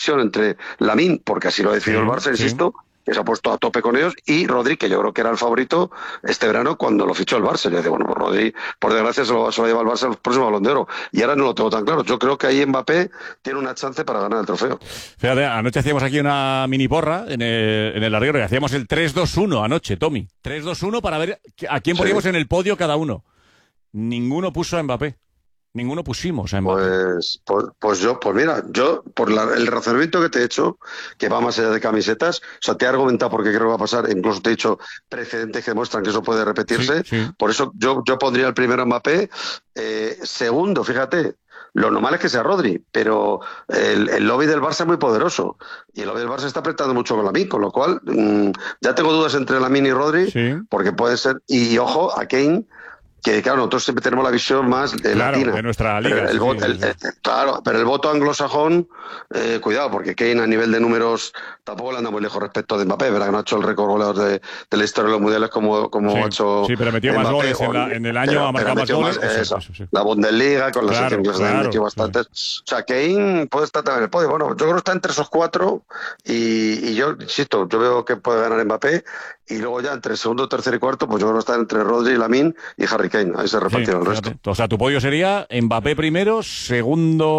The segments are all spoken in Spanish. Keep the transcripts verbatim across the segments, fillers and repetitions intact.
división entre Lamine, porque así lo decidió sí, el Barça, sí. insisto, que se ha puesto a tope con ellos, y Rodri, que yo creo que era el favorito este verano cuando lo fichó el Barça. Yo decía, bueno, pues Rodri, por desgracia, se lo, se lo lleva el Barça al próximo Balón de Oro. Y ahora no lo tengo tan claro. Yo creo que ahí Mbappé tiene una chance para ganar el trofeo. Fíjate, anoche hacíamos aquí una mini porra en el, en el larguero y hacíamos el tres dos uno anoche, Tommy. tres dos uno para ver a quién poníamos sí. en el podio cada uno. Ninguno puso a Mbappé. Ninguno pusimos a Mbappé. Pues, pues, pues yo, pues mira, yo, por la, el razonamiento que te he hecho, que va más allá de camisetas, o sea, te he argumentado porque creo que va a pasar, incluso te he dicho precedentes que demuestran que eso puede repetirse, sí, sí. por eso yo, yo pondría el primero a Mbappé, eh, segundo, fíjate, lo normal es que sea Rodri, pero el, el lobby del Barça es muy poderoso, y el lobby del Barça está apretando mucho con Lamine, con lo cual, mmm, ya tengo dudas entre Lamine y Rodri, sí. porque puede ser, y, y ojo, a Kane, que claro, nosotros siempre tenemos la visión más de claro, latina. de nuestra liga. Pero el, sí, voto, sí, el, sí. el, claro, pero el voto anglosajón, eh, cuidado, porque Kane a nivel de números tampoco le anda muy lejos respecto de Mbappé, ¿verdad? Que no ha hecho el récord goleador de, de la historia de los mundiales como, como sí, ha hecho Sí, pero metió Mbappé, más goles en, la, en el año, pero, ha marcado más goles. Más, eso, eso, eso, sí. La Bundesliga, con la claro, selección inglesa claro, metió bastantes. Claro. O sea, Kane puede estar también en el podio. Bueno, yo creo que está entre esos cuatro y, y yo, insisto, yo veo que puede ganar Mbappé. Y luego ya entre segundo, tercero y cuarto, pues yo creo que está entre Rodri, Lamine y Harry Kane. Ahí se repartieron sí, el resto. O sea, tu podio sería Mbappé primero, segundo...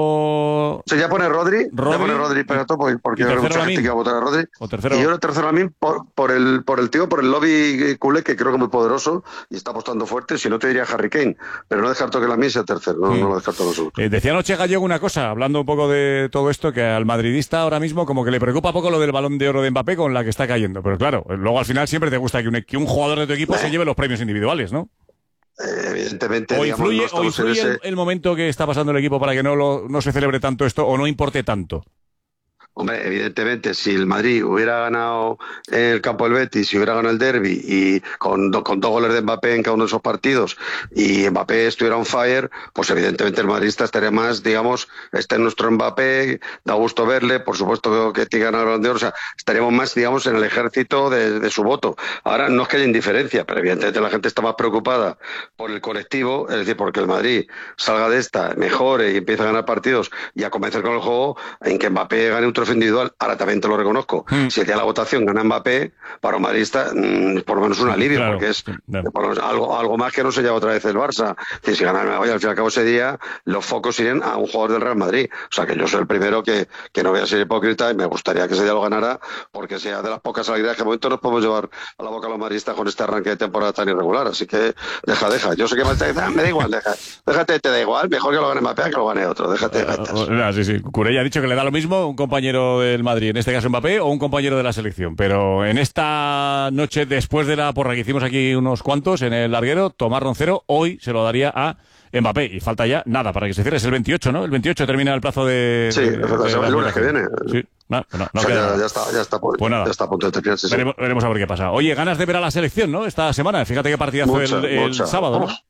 O sea, ya pone Rodri, Rodri ya pone Rodri para todo, porque, porque hay mucha gente que va a votar a Rodri. O tercero... Y yo el tercero Lamine por, por, el, por el tío, por el lobby culé, que creo que es muy poderoso y está apostando fuerte. Si no, te diría Harry Kane. Pero no descarto que Lamine sea tercero, no, sí. no lo descarto en absoluto. Eh, decía anoche Gallego una cosa, hablando un poco de todo esto, que al madridista ahora mismo como que le preocupa poco lo del Balón de Oro de Mbappé con la que está cayendo. Pero claro, luego al final siempre te gusta que un, que un jugador de tu equipo eh. se lleve los premios individuales, ¿no? Eh, evidentemente, o digamos, influye, no o influye ese... el, el momento que está pasando el equipo para que no, lo, no se celebre tanto esto o no importe tanto. Hombre, evidentemente, si el Madrid hubiera ganado el campo del Betis, si hubiera ganado el derbi y con, do, con dos goles de Mbappé en cada uno de esos partidos y Mbappé estuviera on fire, pues evidentemente el madridista estaría más, digamos, este es nuestro Mbappé, da gusto verle, por supuesto que tiene que ganar el Balón de Oro, o sea, estaríamos más, digamos, en el ejército de, de su voto. Ahora no es que haya indiferencia, pero evidentemente la gente está más preocupada por el colectivo, es decir, porque el Madrid salga de esta, mejore y empiece a ganar partidos y a comenzar con el juego en que Mbappé gane un trofeo individual. Ahora también te lo reconozco, mm. si el día de la votación gana Mbappé, para un madridista mmm, por lo menos un alivio, claro, porque es claro. por lo menos algo, algo más que no se lleva otra vez el Barça. Es decir, si gana el Madrid, al fin y al cabo ese día los focos irían a un jugador del Real Madrid. O sea que yo soy el primero que, que no voy a ser hipócrita y me gustaría que ese día lo ganara, porque sea de las pocas alegrías que de momento nos podemos llevar a la boca a los madridistas con este arranque de temporada tan irregular. Así que deja, deja. Yo sé que me, me da igual, deja. Déjate, te da igual, mejor que lo gane Mbappé que lo gane otro. Déjate. Uh, uh, sí, sí. Curella ha dicho que le da lo mismo un compañero del Madrid, en este caso Mbappé, o un compañero de la selección. Pero en esta noche, después de la porra que hicimos aquí unos cuantos en el larguero, Tomás Roncero hoy se lo daría a Mbappé. Y falta ya nada para que se cierre. Es el veintiocho, ¿no? El veintiocho termina el plazo de... Sí, de, de, de, de el lunes que viene. Sí. No, no, no o sea, queda ya, ya, está, ya, está, pues ya está a punto de terminarse. Veremos, sí. veremos a ver qué pasa. Oye, ganas de ver a la selección, ¿no? Esta semana. Fíjate qué partidazo mucha, el, el mucha. sábado, ¿no?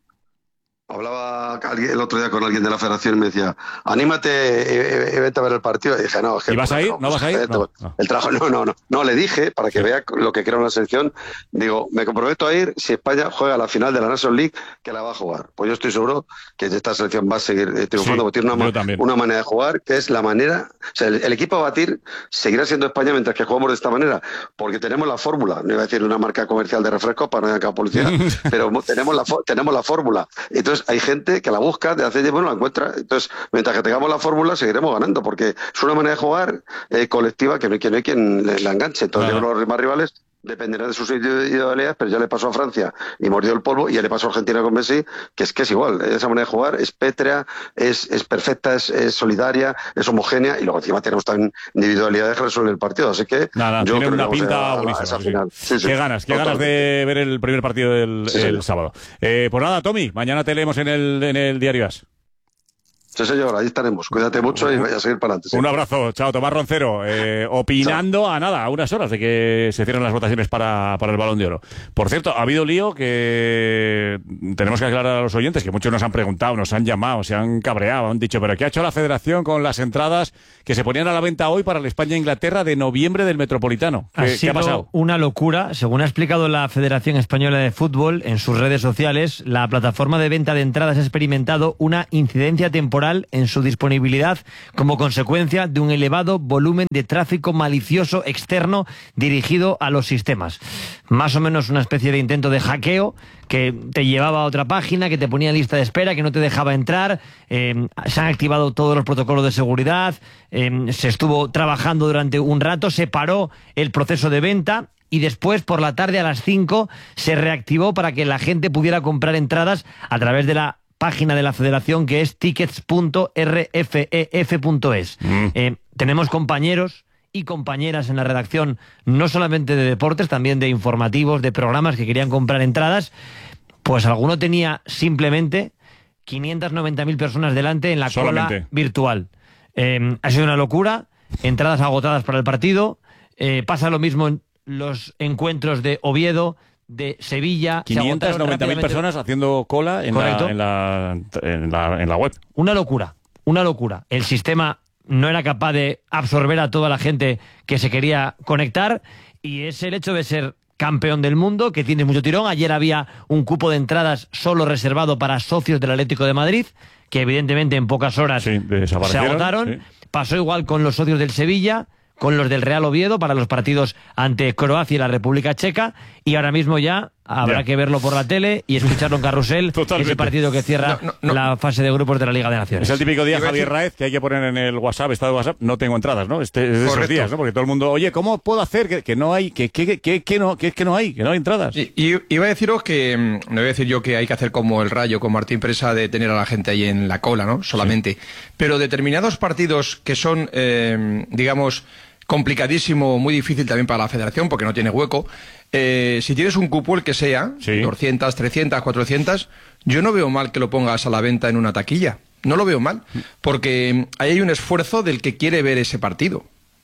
Hablaba alguien, el otro día con alguien de la federación y me decía, anímate y vete a ver el partido. Y dije, no, es que... ¿Y vas a ir? ¿No vas a ir? No, no. El trabajo, no, no, no. No, le dije, para que sí. vea lo que crea una selección, digo, me comprometo a ir si España juega la final de la National League, que la va a jugar. Pues yo estoy seguro que esta selección va a seguir triunfando, sí, porque tiene una, una manera de jugar, que es la manera... O sea, el, el equipo a batir seguirá siendo España mientras que jugamos de esta manera, porque tenemos la fórmula. No iba a decir una marca comercial de refrescos para no ir a cabo publicidad, pero tenemos la, tenemos la fórmula. Entonces, hay gente que la busca de hace tiempo, no la encuentra. Entonces, mientras que tengamos la fórmula, seguiremos ganando, porque es una manera de jugar eh, colectiva que no hay, que no hay quien la enganche. Entonces, claro. los demás rivales dependerá de sus individualidades, pero ya le pasó a Francia y mordió el polvo, y ya le pasó a Argentina con Messi, que es que es igual. Esa manera de jugar es pétrea, es, es perfecta, es, es solidaria, es homogénea, y luego encima tenemos también individualidades que resuelven el partido. Así que nada, yo tiene creo una que pinta buenísima. Sí. Sí, sí. Qué ganas, qué ganas de ver el primer partido del sí, el sábado. Eh, pues nada, Tommy, mañana te leemos en el, en el Diario As. Sí, señor, ahí estaremos. Cuídate mucho y vaya a seguir para adelante. ¿Sí? Un abrazo, chao, Tomás Roncero. Eh, opinando chao. a nada, a unas horas de que se cierren las votaciones para, para el Balón de Oro. Por cierto, ha habido lío que tenemos que aclarar a los oyentes, que muchos nos han preguntado, nos han llamado, se han cabreado, han dicho, ¿pero qué ha hecho la Federación con las entradas que se ponían a la venta hoy para el España-Inglaterra de noviembre del Metropolitano? ¿Qué ha, ¿Qué ha pasado? Una locura. Según ha explicado la Federación Española de Fútbol en sus redes sociales, la plataforma de venta de entradas ha experimentado una incidencia temporal temporal en su disponibilidad como consecuencia de un elevado volumen de tráfico malicioso externo dirigido a los sistemas. Más o menos una especie de intento de hackeo que te llevaba a otra página, que te ponía en lista de espera, que no te dejaba entrar. Eh, se han activado todos los protocolos de seguridad, eh, se estuvo trabajando durante un rato, se paró el proceso de venta y después por la tarde a las cinco se reactivó para que la gente pudiera comprar entradas a través de la página de la federación, que es tickets punto r f e f punto es. Mm. Eh, tenemos compañeros y compañeras en la redacción, no solamente de deportes, también de informativos, de programas que querían comprar entradas. Pues alguno tenía simplemente quinientas noventa mil personas delante en la solamente. Cola virtual. Eh, ha sido una locura, entradas agotadas para el partido. Eh, pasa lo mismo en los encuentros de Oviedo, de Sevilla. quinientas noventa mil personas haciendo cola en la, en, la, en, la, en la web. Una locura, una locura. El sistema no era capaz de absorber a toda la gente que se quería conectar, y es el hecho de ser campeón del mundo, que tiene mucho tirón. Ayer había un cupo de entradas solo reservado para socios del Atlético de Madrid, que evidentemente en pocas horas sí, se agotaron. Sí. Pasó igual con los socios del Sevilla, con los del Real Oviedo para los partidos ante Croacia y la República Checa, y ahora mismo ya habrá ya. que verlo por la tele y escucharlo en Carrusel, ese partido que cierra no, no, no. la fase de grupos de la Liga de Naciones. Es el típico día, Javier Raez, que hay que poner en el WhatsApp, estado de WhatsApp, no tengo entradas, ¿no? Este, es de esos días, ¿no? Porque todo el mundo, oye, ¿cómo puedo hacer que, que no hay, que, que, que, que, no, que, que no hay, que no hay entradas? Y, y iba a deciros que, no voy a decir yo que hay que hacer como el Rayo, con Martín Presa, de tener a la gente ahí en la cola, ¿no? Solamente. Sí. Pero determinados partidos que son, eh, digamos, complicadísimo, muy difícil también para la federación porque no tiene hueco. Eh, si tienes un cupo, el que sea, sí. doscientas, trescientas, cuatrocientas, yo no veo mal que lo pongas a la venta en una taquilla. No lo veo mal, porque ahí hay un esfuerzo del que quiere ver ese partido.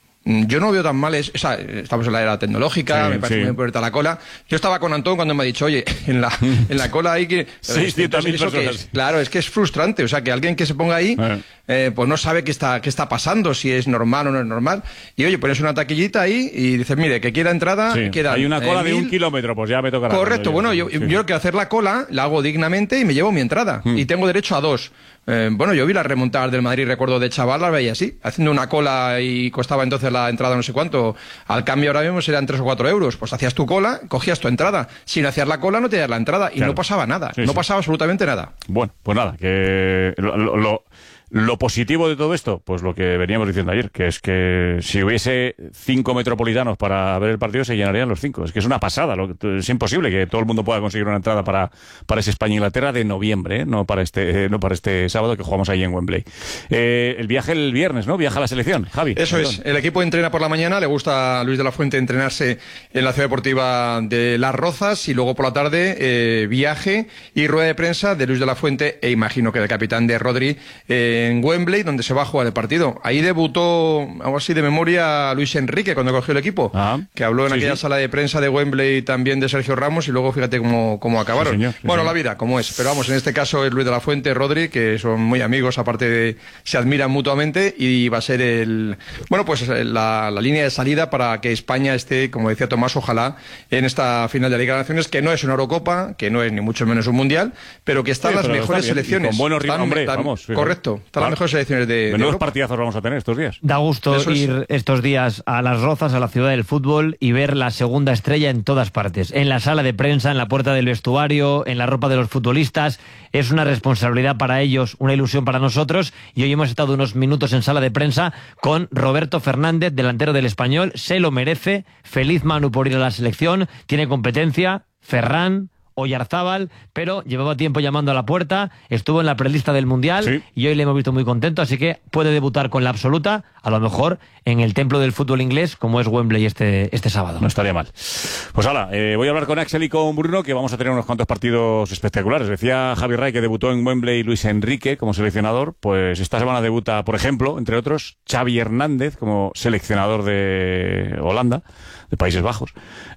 Yo no veo tan mal, es, o sea, estamos en la era tecnológica, sí, me parece sí. muy importante la cola. Yo estaba con Antón cuando me ha dicho, oye, en la, en la cola hay que... seiscientas mil personas. Es, claro, es que es frustrante, o sea, que alguien que se ponga ahí, eh. Eh, pues no sabe qué está, qué está pasando, si es normal o no es normal. Y oye, pones una taquillita ahí y dices, mire, que quiera entrada, sí. quedan, hay una cola eh, de un kilómetro, pues ya me tocará. Correcto, bueno, yo, sí. yo quiero hacer la cola, la hago dignamente y me llevo mi entrada. Mm. Y tengo derecho a dos. Eh, bueno, yo vi las remontadas del Madrid, recuerdo de chaval, las veía así, haciendo una cola y costaba entonces la entrada no sé cuánto. Al cambio ahora mismo serían tres o cuatro euros. Pues hacías tu cola, cogías tu entrada. Si no hacías la cola, no tenías la entrada. Y claro. no pasaba nada. Sí, no sí. pasaba absolutamente nada. Bueno, pues nada, que lo, lo, lo positivo de todo esto, pues lo que veníamos diciendo ayer, que es que si hubiese cinco metropolitanos para ver el partido, se llenarían los cinco. Es que es una pasada. Lo, es imposible que todo el mundo pueda conseguir una entrada para, para ese España-Inglaterra de noviembre, ¿eh? no para este eh, no para este sábado que jugamos ahí en Wembley. Eh, el viaje el viernes, ¿no? Viaja a la selección, Javi. Eso perdón. es. El equipo entrena por la mañana. Le gusta a Luis de la Fuente entrenarse en la Ciudad Deportiva de Las Rozas, y luego por la tarde eh, viaje y rueda de prensa de Luis de la Fuente e imagino que del capitán de Rodri eh, en Wembley, donde se va a jugar el partido. Ahí debutó, algo así de memoria, Luis Enrique cuando cogió el equipo, ah, que habló en sí, aquella sí. sala de prensa de Wembley también de Sergio Ramos, y luego fíjate cómo, cómo acabaron. Sí, señor, sí, bueno, señor. La vida, como es. Pero vamos, en este caso es Luis de la Fuente, Rodri, que son muy amigos, aparte de se admiran mutuamente, y va a ser el bueno pues la, la línea de salida para que España esté, como decía Tomás, ojalá en esta final de la Liga de Naciones, que no es una Eurocopa, que no es ni mucho menos un Mundial, pero que están sí, las mejores selecciones. Con buenos ritmos, hombre, tan, vamos. Correcto, están claro. las mejores selecciones de, de Menudos partidazos vamos a tener estos días. Da gusto Eso ir es. estos días a Las Rozas, a la ciudad del fútbol, y ver la segunda estrella en todas partes. En la sala de prensa, en la puerta del vestuario, en la ropa de los futbolistas. Es una responsabilidad para ellos, una ilusión para nosotros, y hoy hemos estado unos minutos en sala de prensa con Roberto Fernández, delantero del Español. Se lo merece. Feliz Manu por ir a la selección. Tiene competencia. Ferran, Oyarzábal, pero llevaba tiempo llamando a la puerta, estuvo en la prelista del Mundial, sí. y hoy le hemos visto muy contento, así que puede debutar con la absoluta, a lo mejor en el templo del fútbol inglés, como es Wembley este, este sábado. No estaría mal. Pues hala, eh, voy a hablar con Axel y con Bruno, que vamos a tener unos cuantos partidos espectaculares. Decía Javi Ray que debutó en Wembley Luis Enrique como seleccionador, pues esta semana debuta, por ejemplo, entre otros, Xavi Hernández como seleccionador de Holanda, de Países Bajos.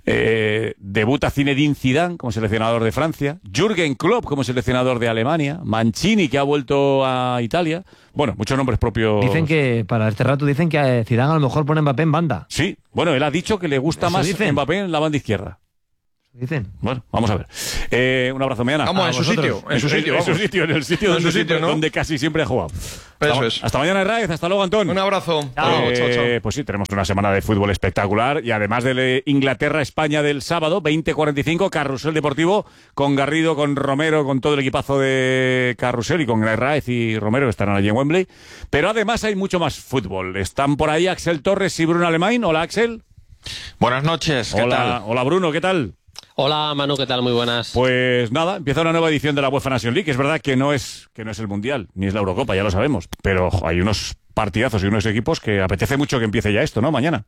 Eh, debuta Zinedine Zidane como seleccionador de Francia, Jürgen Klopp como seleccionador de Alemania, Mancini, que ha vuelto a Italia. Bueno, muchos nombres propios. Dicen que, para este rato, dicen que Zidane a lo mejor pone Mbappé en banda. Sí, bueno, él ha dicho que le gusta Eso más dicen. Mbappé en la banda izquierda. dicen. Bueno, vamos a ver. Eh, un abrazo, mañana. Vamos, a en su sitio, en su sitio, en su vamos. sitio, en el sitio, donde, su sitio, siempre- ¿no? donde casi siempre ha jugado. Eso hasta, es. hasta mañana, Raez. Hasta luego, Antón. Un abrazo. Hasta Chao. luego, chao, chao. Eh, pues sí, tenemos una semana de fútbol espectacular y además de Inglaterra-España del sábado, veinte cuarenta y cinco, Carrusel Deportivo con Garrido, con Romero, con todo el equipazo de Carrusel y con Raez y Romero que estarán allí en Wembley. Pero además hay mucho más fútbol. Están por ahí Axel Torres y Bruno Alemán. Hola, Axel. Buenas noches, ¿qué Hola, tal? hola, Bruno, ¿qué tal? Hola Manu, ¿qué tal? Muy buenas. Pues nada, empieza una nueva edición de la UEFA Nations League. Es verdad que no es que no es el Mundial, ni es la Eurocopa, ya lo sabemos. Pero ojo, hay unos partidazos y unos equipos que apetece mucho que empiece ya esto, ¿no? Mañana.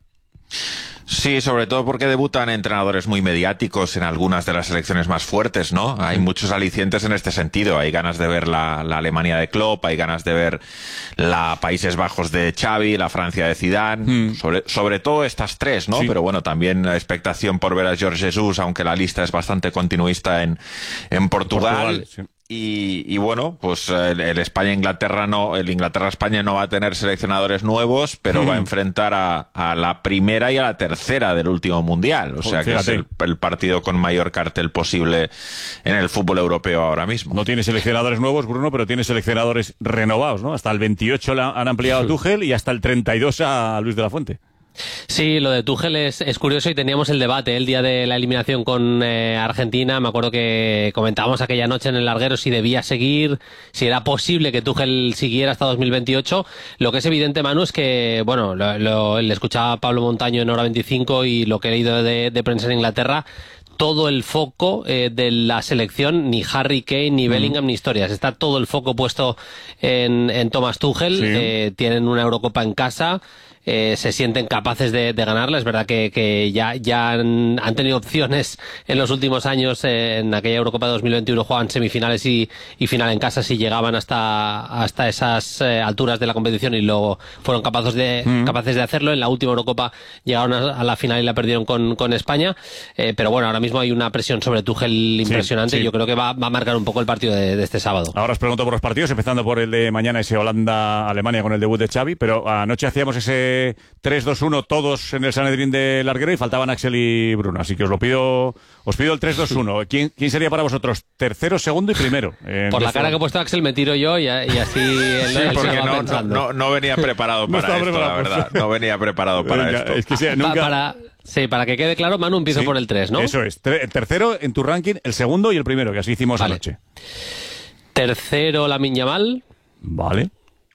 Sí, sobre todo porque debutan entrenadores muy mediáticos en algunas de las selecciones más fuertes, ¿no? Hay muchos alicientes en este sentido. Hay ganas de ver la, la Alemania de Klopp, hay ganas de ver la Países Bajos de Xavi, la Francia de Zidane, Mm. sobre, sobre todo estas tres, ¿no? Sí. Pero bueno, también la expectación por ver a Jorge Jesus, aunque la lista es bastante continuista en, en Portugal. Portugal, sí. Y, y bueno, pues el, el España-Inglaterra no, el Inglaterra-España no va a tener seleccionadores nuevos, pero Mm. va a enfrentar a, a la primera y a la tercera del último mundial. O sea que es el, el partido con mayor cartel posible en el fútbol europeo ahora mismo. No tiene seleccionadores nuevos, Bruno, pero tiene seleccionadores renovados, ¿no? Hasta el veintiocho la han ampliado a Tuchel y hasta el treinta y dos a Luis de la Fuente. Sí, lo de Tuchel es, es curioso y teníamos el debate el día de la eliminación con eh, Argentina. Me acuerdo que comentábamos aquella noche en el larguero si debía seguir, si era posible que Tuchel siguiera hasta dos mil veintiocho. Lo que es evidente, Manu, es que, bueno, lo, lo- le escuchaba a Pablo Montaño en Hora veinticinco y lo que he leído de, de prensa en Inglaterra, todo el foco eh, de la selección, ni Harry Kane, ni Bellingham, ni historias. Está todo el foco puesto en, en Thomas Tuchel. Sí. Eh, tienen una Eurocopa en casa. Eh, se sienten capaces de, de ganarla. Es verdad que, que ya, ya han, han tenido opciones en los últimos años. Eh, en aquella Eurocopa de dos mil veintiuno jugaban semifinales y, y final en casa si llegaban hasta, hasta esas eh, alturas de la competición y luego fueron capaces de, Mm. capaces de hacerlo. En la última Eurocopa llegaron a, a la final y la perdieron con, con España. Eh, pero bueno, ahora mismo hay una presión sobre Tuchel impresionante. sí. Yo creo que va, va a marcar un poco el partido de, de este sábado. Ahora os pregunto por los partidos, empezando por el de mañana, ese Holanda-Alemania con el debut de Xavi, pero anoche hacíamos ese tres dos uno todos en el Sanedrín de Larguero y faltaban Axel y Bruno, así que os lo pido, os pido el tres dos uno. ¿Quién, quién sería para vosotros tercero, segundo y primero? Eh, Por la empiezo- cara que ha puesto Axel me tiro yo y, y así él, Sí, él se porque la va no, no, pensando. no, no venía preparado No para estaba esto, preparado, la verdad. pues. No venía preparado para Venga, esto. es que sí, Pa- nunca... para, sí, para que quede claro, Manu, empiezo Sí, por el tres, ¿no? Eso es, tre- el tercero en tu ranking, el segundo y el primero, que así hicimos Vale. anoche. Tercero, Lamine Yamal. Vale,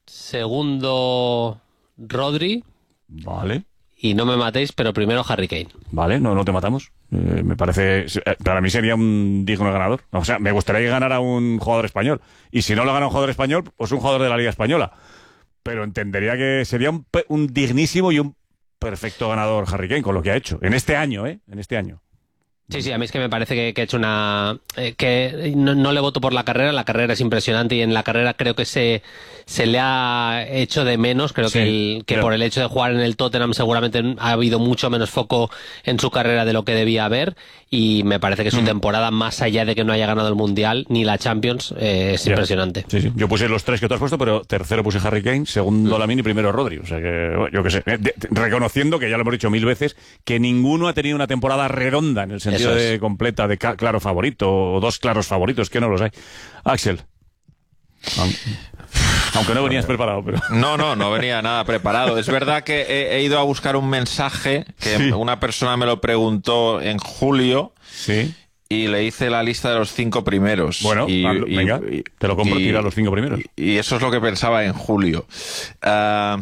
Segundo, Rodri. vale. Y no me matéis, pero primero Harry Kane. Vale, no, no te matamos. Eh, me parece. eh, Para mí sería un digno ganador. O sea, me gustaría que ganara un jugador español. Y si no lo gana un jugador español, pues un jugador de la Liga Española. Pero entendería que sería un, pe- un dignísimo y un perfecto ganador Harry Kane con lo que ha hecho. En este año, ¿eh? En este año. Sí, sí, a mí es que me parece que, que ha hecho una... eh, que no, no le voto por la carrera, la carrera es impresionante y en la carrera creo que se, se le ha hecho de menos, creo Sí, que, el, que claro. por el hecho de jugar en el Tottenham seguramente ha habido mucho menos foco en su carrera de lo que debía haber y me parece que su Mm. temporada, más allá de que no haya ganado el Mundial ni la Champions, eh, es Ya. impresionante. Sí, sí. Yo puse los tres que tú has puesto, pero tercero puse Harry Kane, segundo Lamine y primero Rodri. O sea que, bueno, yo qué sé. Eh, de- de- reconociendo que ya lo hemos dicho mil veces, que ninguno ha tenido una temporada redonda en el sentido Eso es. de completa, de ca- claro favorito, o dos claros favoritos, que no los hay. Axel. Aun- Aunque no venías preparado, pero. No, no, no venía nada preparado. Es verdad que he, he ido a buscar un mensaje que Sí. una persona me lo preguntó en julio Sí. y le hice la lista de los cinco primeros. Bueno, y, hazlo, y- venga, y- te lo compro, y- tira los cinco primeros. Y, y eso es lo que pensaba en julio. Ah,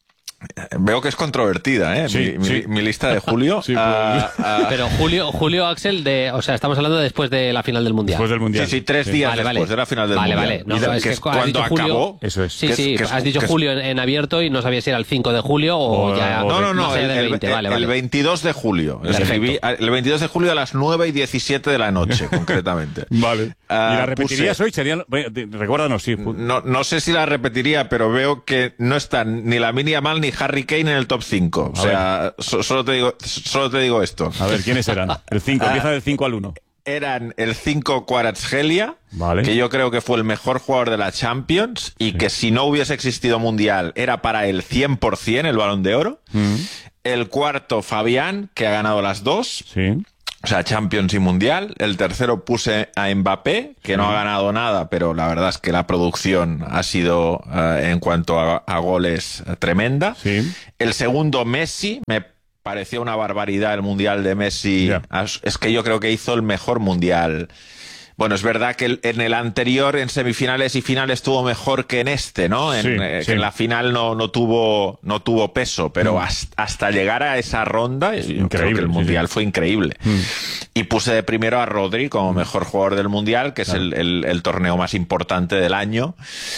veo que es controvertida, ¿eh? Sí, mi, sí. mi- mi lista de julio. Sí, Ah, ah, Pero Julio, Julio Axel, de, o sea, estamos hablando de después de la final del Mundial. Después del Mundial. sí, sí, tres días Vale, después vale. de la final del Vale, Mundial. vale. No, Y de- es que que es has cuando dicho Julio- acabó. Eso es. Sí, que es- sí, que es- has dicho que es- julio en, en abierto y no sabía si era el cinco de julio o, O- ya... o No, no, no, más allá el, del el- veinte, vale, el vale. veintidós de julio. Perfecto. Escribí el veintidós de julio a las nueve y diecisiete de la noche, concretamente. Vale. Ah, ¿Y la repetirías puse- hoy? Serían, bueno, te- recuérdanos, sí. pu- No, no sé si la repetiría, pero veo que no están ni Lamine Yamal ni Harry Kane en el top cinco. O A sea, so- solo, te digo, solo te digo esto. A ver, ¿quiénes eran? El cinco, Ah. empieza del cinco al uno. Eran el cinco Kvaratskhelia, Vale. que yo creo que fue el mejor jugador de la Champions y que si no hubiese existido Mundial era para el cien por ciento el Balón de Oro. Mm, El cuarto Fabián, que ha ganado las dos. sí. O sea, Champions y Mundial. El tercero puse a Mbappé, que no ha ganado nada, pero la verdad es que la producción ha sido, uh, en cuanto a, a goles, tremenda. Sí. El segundo, Messi. Me pareció una barbaridad el Mundial de Messi. Yeah. Es que yo creo que hizo el mejor Mundial. Bueno, es verdad que en el anterior, en semifinales y finales, estuvo mejor que en este, ¿no? En, Sí, eh, sí. en la final no, no tuvo no tuvo peso, pero Mm. hasta, hasta llegar a esa ronda, yo creo Increíble, que el sí, Mundial sí. fue increíble. Mm. Y puse de primero a Rodri como mejor jugador del Mundial, que Claro. es el, el, el torneo más importante del año.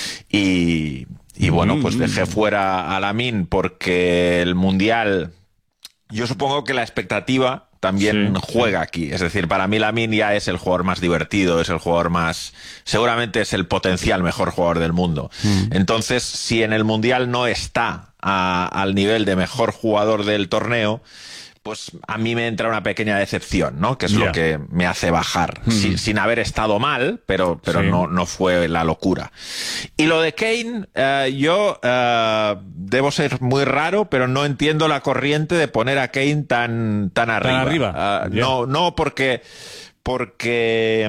Y, y bueno, pues dejé fuera a Lamine porque el Mundial... Yo supongo que la expectativa también Sí, juega aquí. Es decir, para mí Lamine ya es el jugador más divertido, es el jugador más... Seguramente es el potencial mejor jugador del mundo. Mm. Entonces, si en el Mundial no está a- al nivel de mejor jugador del torneo, pues a mí me entra una pequeña decepción, ¿no? Que es Ya. lo que me hace bajar. Mm. Sin, sin haber estado mal, pero, pero Sí. no, no fue la locura. Y lo de Kane, eh, yo eh, debo ser muy raro, pero no entiendo la corriente de poner a Kane tan, tan arriba. arriba. Eh, Ya. no, no porque... porque...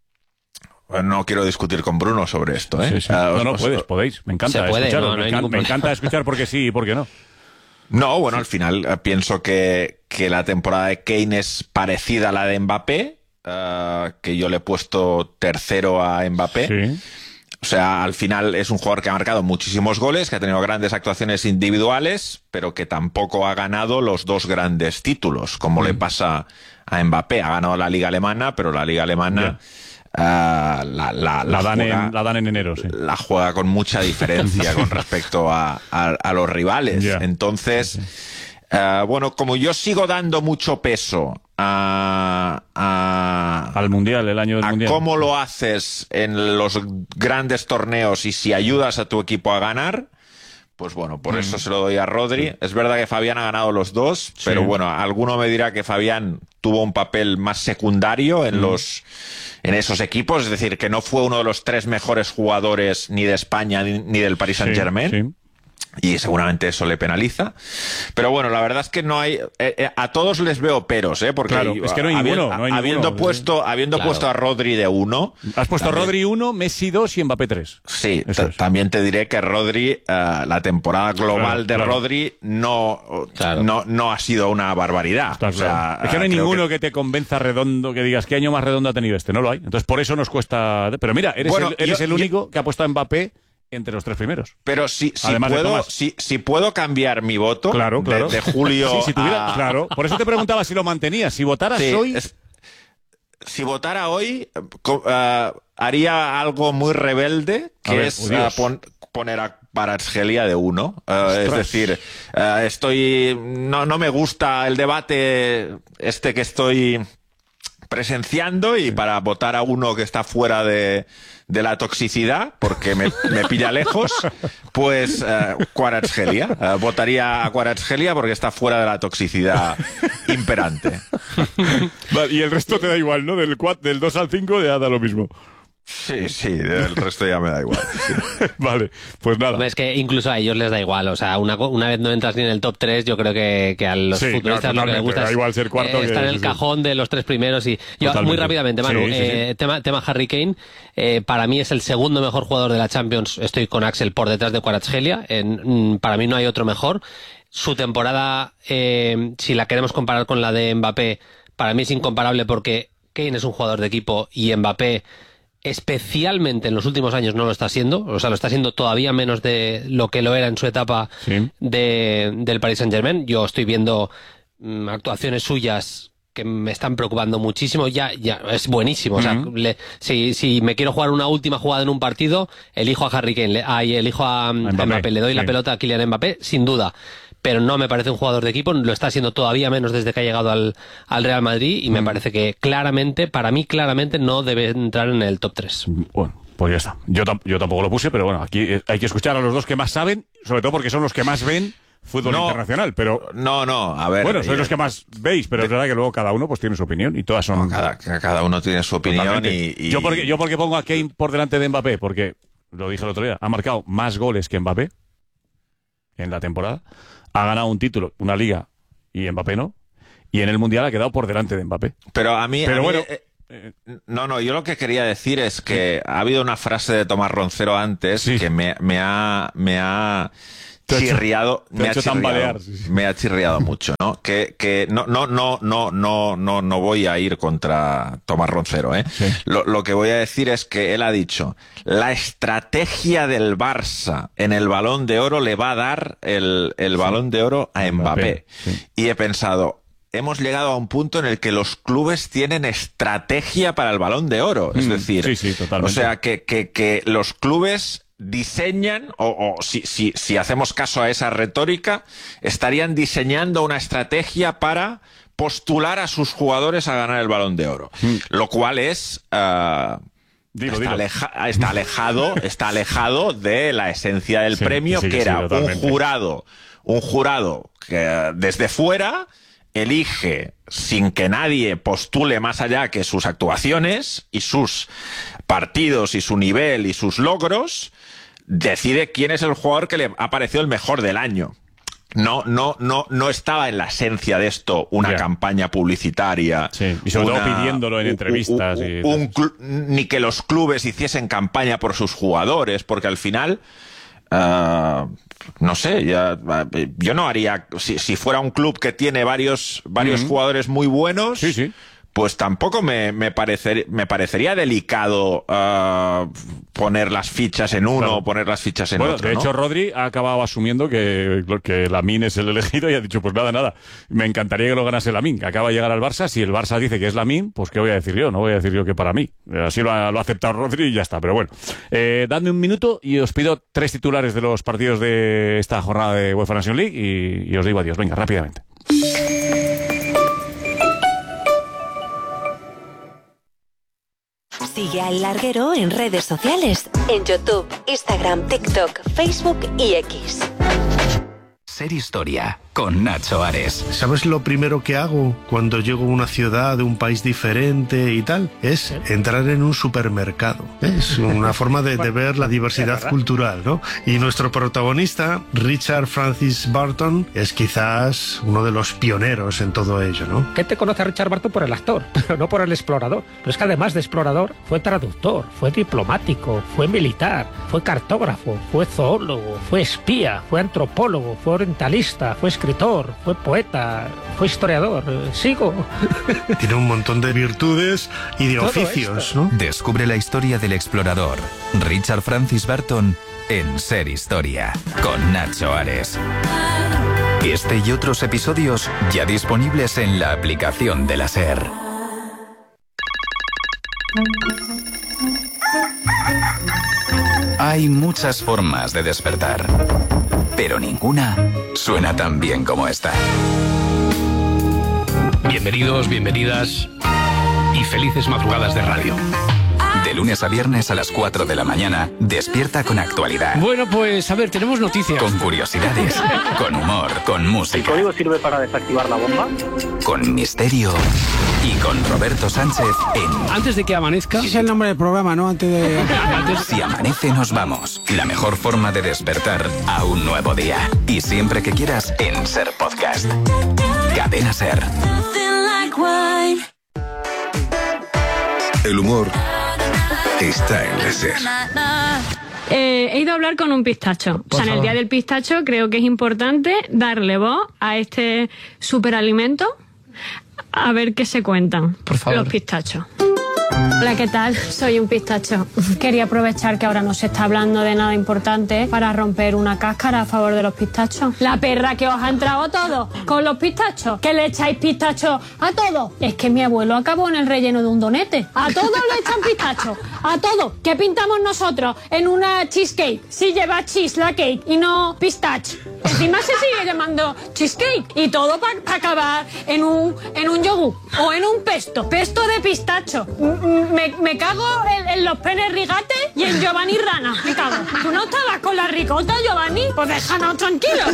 Bueno, no quiero discutir con Bruno sobre esto, ¿eh? Sí, sí. Eh, No, os- no, os- puedes, podéis. Me encanta Se puede, escucharos. no, no me, hay encanta, ningún me problema. encanta escuchar porque sí y porque no. No, bueno, al final eh, pienso que, que la temporada de Kane es parecida a la de Mbappé, eh, que yo le he puesto tercero a Mbappé. Sí. O sea, al final es un jugador que ha marcado muchísimos goles, que ha tenido grandes actuaciones individuales, pero que tampoco ha ganado los dos grandes títulos, como le pasa a Mbappé. Ha ganado la Liga Alemana, pero la Liga Alemana eh, la, la, la La dan, juega- en, la dan en enero, sí. la juega con mucha diferencia con respecto a, a, a los rivales. Ya. Entonces, eh, bueno, como yo sigo dando mucho peso a, a, Al Mundial, el año del a Mundial. cómo lo haces en los grandes torneos y si ayudas a tu equipo a ganar, pues bueno, por eso se lo doy a Rodri. Es verdad que Fabián ha ganado los dos, pero bueno, alguno me dirá que Fabián tuvo un papel más secundario en los en esos equipos, es decir, que no fue uno de los tres mejores jugadores ni de España ni, ni del Paris Saint-Germain. Sí, sí. Y seguramente eso le penaliza. Pero bueno, la verdad es que no hay... eh, eh, a todos les veo peros, ¿eh? Porque Claro, es que no hay habi- ninguno, no hay habiendo ninguno. puesto, habiendo Claro. puesto a Rodri de uno... Has puesto también- Rodri uno, Messi dos y Mbappé tres. Sí, Eso ta- es. también te diré que Rodri, eh, la temporada global Claro, de claro. Rodri no, Claro. no, no ha sido una barbaridad. Está O sea, claro. Es que no hay creo ninguno que... te convenza redondo, que digas qué año más redondo ha tenido este. No lo hay. Entonces por eso nos cuesta... Pero mira, eres Bueno, el, eres yo- el único que ha puesto a Mbappé entre los tres primeros. Pero si, si, Además de puedo, Tomás. si, si puedo cambiar mi voto Claro, de- claro. De, julio Sí, si tuviera- a- Claro, por eso te preguntaba si lo mantenías. Si votaras Sí, hoy... es- si votara hoy, eh, co- eh, haría algo muy rebelde, A que ver, es oh, Dios. eh, pon- poner a Kvaratskhelia de uno. Eh, es Ostras. decir, eh, estoy no, no me gusta el debate este que estoy presenciando y para votar a uno que está fuera de, de la toxicidad, porque me, me pilla lejos, pues eh, Kvaratskhelia. Eh, votaría a Kvaratskhelia porque está fuera de la toxicidad imperante. Vale, y el resto te da igual, ¿no? Del, cuat- del dos al cinco ya da lo mismo. Sí, sí, el resto ya me da igual. sí. Vale, pues nada. Hombre, es que incluso a ellos les da igual. O sea, una, co- una vez no entras ni en el top tres, yo creo que, que a los Sí, futbolistas no, lo que les totalmente, gusta da es igual ser cuarto eh, que- estar en sí, el sí. cajón de los tres primeros. Y yo, Totalmente. muy rápidamente, Manu, Sí, sí, eh, Tema, tema Harry Kane. Eh, para mí es el segundo mejor jugador de la Champions. Estoy con Axel por detrás de Kvaratskhelia. En, mm, para mí no hay otro mejor. Su temporada, eh, si la queremos comparar con la de Mbappé, para mí es incomparable porque Kane es un jugador de equipo y Mbappé, especialmente en los últimos años, no lo está siendo. O sea, lo está siendo todavía menos de lo que lo era en su etapa Sí. de, del Paris Saint-Germain. Yo estoy viendo mm, actuaciones suyas que me están preocupando muchísimo. Ya, ya es buenísimo. O sea, Ujú. le- si, si me quiero jugar una última jugada en un partido, elijo a Harry Kane, le, ay, elijo a, mm, a Mbappé, Mbappé, le doy la sí. pelota a Kylian Mbappé, sin duda. Pero no me parece un jugador de equipo, lo está siendo todavía menos desde que ha llegado al, al Real Madrid y me parece que claramente, para mí claramente no debe entrar en el top tres. Bueno, pues ya está. Yo, tam- yo tampoco lo puse, pero bueno, aquí eh, hay que escuchar a los dos que más saben, sobre todo porque son los que más ven fútbol No. internacional. Pero No, no, a ver. bueno, sois eh, los que más veis, pero es verdad que luego cada uno pues tiene su opinión y todas son... cada, cada uno tiene su opinión Totalmente. y, y- Yo, porque, yo porque pongo a Kane por delante de Mbappé, porque, lo dije el otro día, ha marcado más goles que Mbappé en la temporada, ha ganado un título, una liga, y Mbappé no, y en el Mundial ha quedado por delante de Mbappé. Pero a mí... Pero a mí, bueno... eh, No, no, yo lo que quería decir es que ha habido una frase de Tomás Roncero antes sí. que me, me ha, me ha chirriado, te me, ha ha chirriado sí, sí. me ha chirriado mucho, ¿no? Que, que no, no, no, no, no, no, no voy a ir contra Tomás Roncero, ¿eh? Sí. Lo, lo que voy a decir es que él ha dicho, la estrategia del Barça en el Balón de Oro le va a dar el, el sí. Balón de Oro a Mbappé. Mbappé sí. Y he pensado, hemos llegado a un punto en el que los clubes tienen estrategia para el Balón de Oro. Es decir, sí, sí, totalmente. O sea, que, que, que los clubes diseñan, o, o si, si, si hacemos caso a esa retórica, estarían diseñando una estrategia para postular a sus jugadores a ganar el Balón de Oro. Mm. Lo cual es... Uh, Dilo, está, dilo. Aleja, está alejado, está alejado de la esencia del sí, premio, sí, que sí, era sí, un jurado, un jurado que desde fuera elige, sin que nadie postule más allá que sus actuaciones y sus partidos y su nivel y sus logros, decide quién es el jugador que le ha parecido el mejor del año. No, no, no, no estaba en la esencia de esto una yeah. campaña publicitaria. Sí, y sobre una, todo pidiéndolo en entrevistas. Un, y... un cl- ni que los clubes hiciesen campaña por sus jugadores, porque al final... Uh, no sé, ya, yo no haría, si, si fuera un club que tiene varios, varios mm-hmm. jugadores muy buenos, sí, sí. pues tampoco me, me, parecer, me parecería delicado uh, poner las fichas en uno claro. o poner las fichas en bueno, otro. De ¿no? hecho, Rodri ha acabado asumiendo que, que Lamine es el elegido y ha dicho, pues nada, nada, me encantaría que lo ganase Lamine, que acaba de llegar al Barça. Si el Barça dice que es Lamine, pues ¿qué voy a decir yo? No voy a decir yo que para mí. Así lo ha, lo ha aceptado Rodri y ya está. Pero bueno, eh, dadme un minuto y os pido tres titulares de los partidos de esta jornada de UEFA Nations League y, y os digo adiós. Venga, rápidamente. Sigue al Larguero en redes sociales, en YouTube, Instagram, TikTok, Facebook y X. Ser Historia, con Nacho Ares. ¿Sabes lo primero que hago cuando llego a una ciudad de un país diferente y tal? Es entrar en un supermercado. Es una forma de, de ver la diversidad cultural, ¿no? Y nuestro protagonista, Richard Francis Burton, es quizás uno de los pioneros en todo ello, ¿no? Gente conoce a Richard Burton por el actor, pero no por el explorador. Pero es que además de explorador, fue traductor, fue diplomático, fue militar, fue cartógrafo, fue zoólogo, fue espía, fue antropólogo, fue orientalista, fue escritor, fue poeta, fue historiador. Sigo. Tiene un montón de virtudes y de Todo oficios, esto. ¿no? Descubre la historia del explorador Richard Francis Burton en Ser Historia, con Nacho Ares. Este y otros episodios ya disponibles en la aplicación de la SER. Hay muchas formas de despertar, pero ninguna suena tan bien como esta. Bienvenidos, bienvenidas y felices madrugadas de radio. De lunes a viernes a las cuatro de la mañana, despierta con actualidad. Bueno, pues a ver, tenemos noticias. Con curiosidades, con humor, con música. ¿El código sirve para desactivar la bomba? Con misterio y con Roberto Sánchez en... Antes de que amanezca... Ese es el nombre del programa, ¿no? Antes de... Antes... Si amanece nos vamos. La mejor forma de despertar a un nuevo día. Y siempre que quieras en Ser Podcast. Cadena Ser. El humor está en la SER. Eh, he ido a hablar con un pistacho. Por o sea, en el Día del Pistacho creo que es importante darle voz a este superalimento, a ver qué se cuentan Por favor. los pistachos. Hola, ¿qué tal? Soy un pistacho. Quería aprovechar que ahora no se está hablando de nada importante para romper una cáscara a favor de los pistachos. La perra que os ha entrado a todos con los pistachos, que le echáis pistachos a todos. Es que mi abuelo acabó en el relleno de un donete. A todos le echan pistachos, a todos. ¿Qué pintamos nosotros en una cheesecake? Si lleva cheese la cake y no pistache. Encima se sigue llamando cheesecake y todo para pa acabar en un, en un yogur o en un pesto. Pesto de pistacho. Me, me cago en, en los penes rigate y en Giovanni Rana. Me cago. ¿Tú no estabas con la ricota, Giovanni? Pues déjanos tranquilos.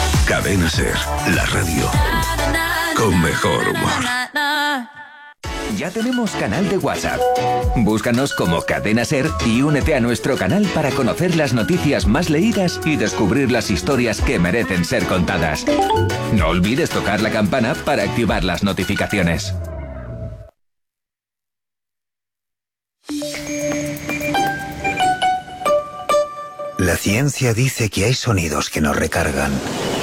Cadena Ser, la radio con mejor humor. Ya tenemos canal de WhatsApp. Búscanos como Cadena Ser y únete a nuestro canal para conocer las noticias más leídas y descubrir las historias que merecen ser contadas. No olvides tocar la campana para activar las notificaciones. La ciencia dice que hay sonidos que nos recargan.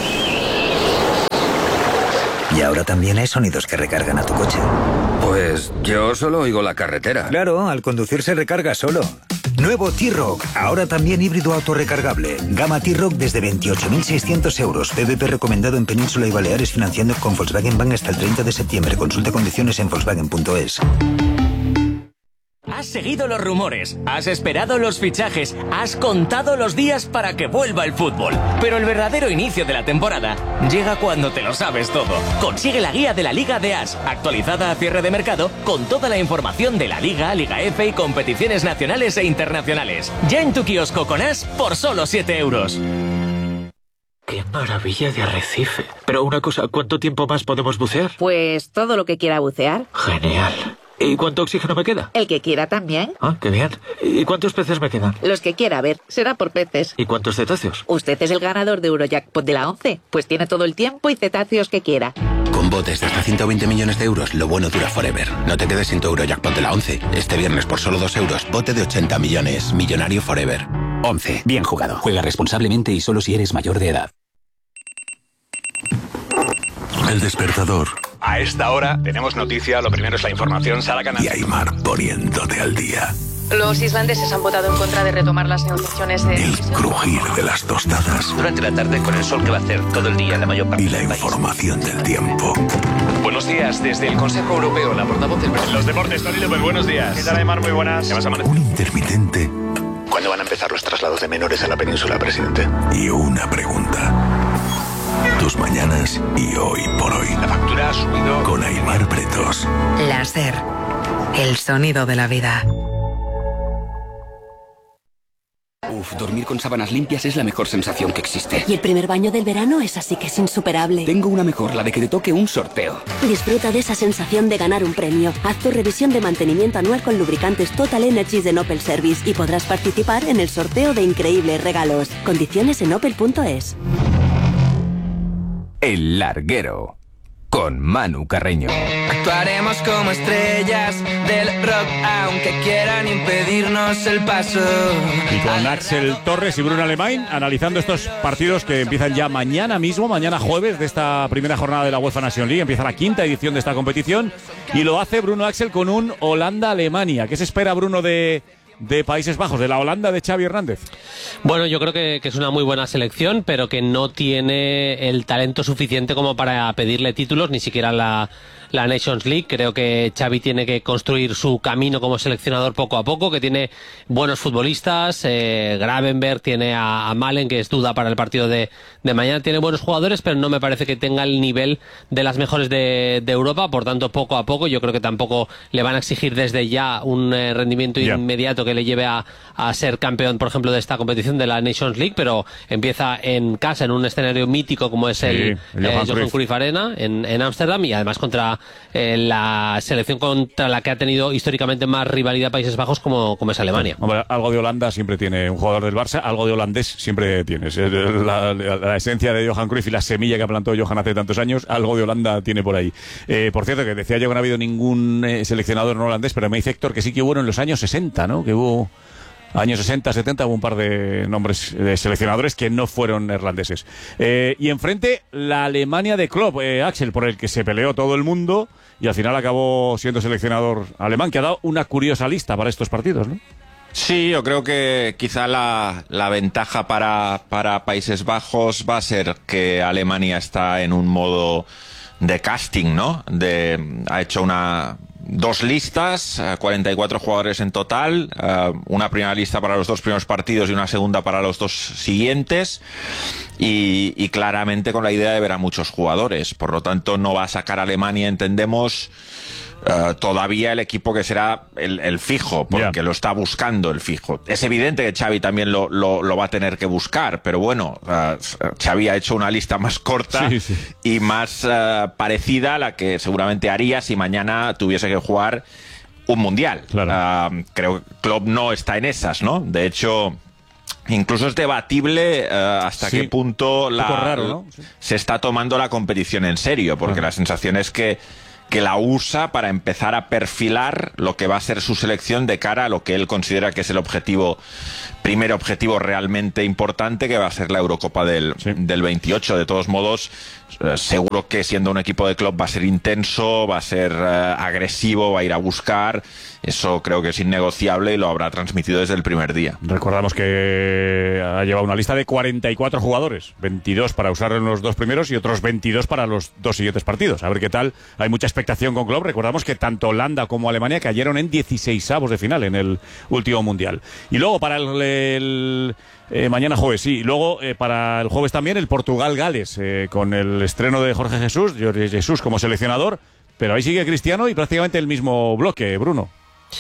Y ahora también hay sonidos que recargan a tu coche. Pues yo solo oigo la carretera. Claro, al conducir se recarga solo. Nuevo T-Rock, ahora también híbrido autorrecargable. Gama T-Rock desde veintiocho mil seiscientos euros. P V P recomendado en Península y Baleares, financiando con Volkswagen Bank hasta el treinta de septiembre. Consulta condiciones en Volkswagen punto es. Has seguido los rumores, has esperado los fichajes, has contado los días para que vuelva el fútbol. Pero el verdadero inicio de la temporada llega cuando te lo sabes todo. Consigue la guía de la Liga de As, actualizada a cierre de mercado, con toda la información de la Liga, Liga F y competiciones nacionales e internacionales. Ya en tu kiosco con As por solo siete euros. ¡Qué maravilla de arrecife! Pero una cosa, ¿cuánto tiempo más podemos bucear? Pues todo lo que quiera bucear. Genial. ¿Y cuánto oxígeno me queda? El que quiera también. Ah, qué bien. ¿Y cuántos peces me quedan? Los que quiera, a ver, será por peces. ¿Y cuántos cetáceos? Usted es el ganador de Eurojackpot de la once, pues tiene todo el tiempo y cetáceos que quiera. Con botes de hasta ciento veinte millones de euros, lo bueno dura forever. No te quedes sin tu Eurojackpot de la once. Este viernes por solo dos euros, bote de ochenta millones. Millonario forever. once. Bien jugado. Juega responsablemente y solo si eres mayor de edad. El despertador. A esta hora tenemos noticia, lo primero es la información, Sara Canal. Y Aymar poniéndote al día. Los islandeses han votado en contra de retomar las negociaciones de... El crujir de las tostadas. Durante la tarde con el sol que va a hacer todo el día en la mayor parte y la del país. Información del tiempo. Buenos días, desde el Consejo Europeo, la portavoz del... Los deportes, Tony López, buenos días. ¿Qué tal, Aymar? Muy buenas. Un intermitente. ¿Cuándo van a empezar los traslados de menores a la península, presidente? Y una pregunta. Tus mañanas y hoy por hoy. La factura ha subido. Con Aymar Pretos. Láser. El sonido de la vida. Uf, dormir con sábanas limpias es la mejor sensación que existe. Y el primer baño del verano es así que es insuperable. Tengo una mejor, la de que te toque un sorteo. Disfruta de esa sensación de ganar un premio. Haz tu revisión de mantenimiento anual con lubricantes Total Energies de Opel Service y podrás participar en el sorteo de increíbles regalos. Condiciones en opel punto es. El Larguero, con Manu Carreño. Actuaremos como estrellas del rock, aunque quieran impedirnos el paso. Y con Axel Torres y Bruno Alemán analizando estos partidos que empiezan ya mañana mismo, mañana jueves de esta primera jornada de la UEFA Nations League. Empieza la quinta edición de esta competición y lo hace Bruno Axel con un Holanda-Alemania. ¿Qué se espera, Bruno, de... de Países Bajos, de la Holanda de Xavi Hernández? Bueno, yo creo que, que es una muy buena selección, pero que no tiene el talento suficiente como para pedirle títulos, ni siquiera la, la Nations League. Creo que Xavi tiene que construir su camino como seleccionador poco a poco, que tiene buenos futbolistas, eh, Gravenberg, tiene a, a Malen, que es duda para el partido de, de mañana, tiene buenos jugadores, pero no me parece que tenga el nivel de las mejores de, de Europa, por tanto, poco a poco, yo creo que tampoco le van a exigir desde ya un eh, rendimiento yeah. inmediato que le lleve a, a ser campeón, por ejemplo, de esta competición de la Nations League, pero empieza en casa, en un escenario mítico como es el, sí, el eh, Johan Cruyff Arena en Ámsterdam, y además contra eh, la selección contra la que ha tenido históricamente más rivalidad Países Bajos como, como es Alemania. Hombre, algo de Holanda siempre tiene un jugador del Barça, algo de holandés siempre tienes. La, la, la esencia de Johan Cruyff y la semilla que plantó Johan hace tantos años, algo de Holanda tiene por ahí. Eh, por cierto, que decía yo que no ha habido ningún eh, seleccionador no holandés, pero me dice Héctor que sí que hubo en los años sesenta, ¿no? Que hubo años sesenta, setenta, hubo un par de nombres de seleccionadores que no fueron neerlandeses. Eh, y enfrente, la Alemania de Klopp, eh, Axel, por el que se peleó todo el mundo y al final acabó siendo seleccionador alemán, que ha dado una curiosa lista para estos partidos, ¿no? Sí, yo creo que quizá la, la ventaja para, para Países Bajos va a ser que Alemania está en un modo de casting, ¿no? De, ha hecho una... dos listas, cuarenta y cuatro jugadores en total, una primera lista para los dos primeros partidos y una segunda para los dos siguientes, y, y claramente con la idea de ver a muchos jugadores. Por lo tanto, no va a sacar a Alemania, entendemos, Uh, todavía el equipo que será el, el fijo, porque yeah. lo está buscando el fijo. Es evidente que Xavi también lo, lo, lo va a tener que buscar, pero bueno, uh, Xavi ha hecho una lista más corta sí, sí. y más uh, parecida a la que seguramente haría si mañana tuviese que jugar un mundial. Claro. Uh, creo que Klopp no está en esas, ¿no? De hecho, incluso es debatible uh, hasta sí. qué punto la, raro, ¿no? sí. se está tomando la competición en serio, porque claro. la sensación es que que la usa para empezar a perfilar lo que va a ser su selección de cara a lo que él considera que es el objetivo, primer objetivo realmente importante, que va a ser la Eurocopa del, sí. del veintiocho. De todos modos, eh, seguro que siendo un equipo de club va a ser intenso, va a ser eh, agresivo, va a ir a buscar. Eso creo que es innegociable y lo habrá transmitido desde el primer día. Recordamos que ha llevado una lista de cuarenta y cuatro jugadores, veintidós para usar en los dos primeros y otros veintidós para los dos siguientes partidos. A ver qué tal. Hay mucha expectación con Klopp. Recordamos que tanto Holanda como Alemania cayeron en dieciseisavos de final en el último mundial. Y luego para el, el eh, mañana jueves, sí. Y luego eh, para el jueves también el Portugal-Gales, eh, con el estreno de Jorge Jesús, Jorge Jesús como seleccionador. Pero ahí sigue Cristiano y prácticamente el mismo bloque, Bruno.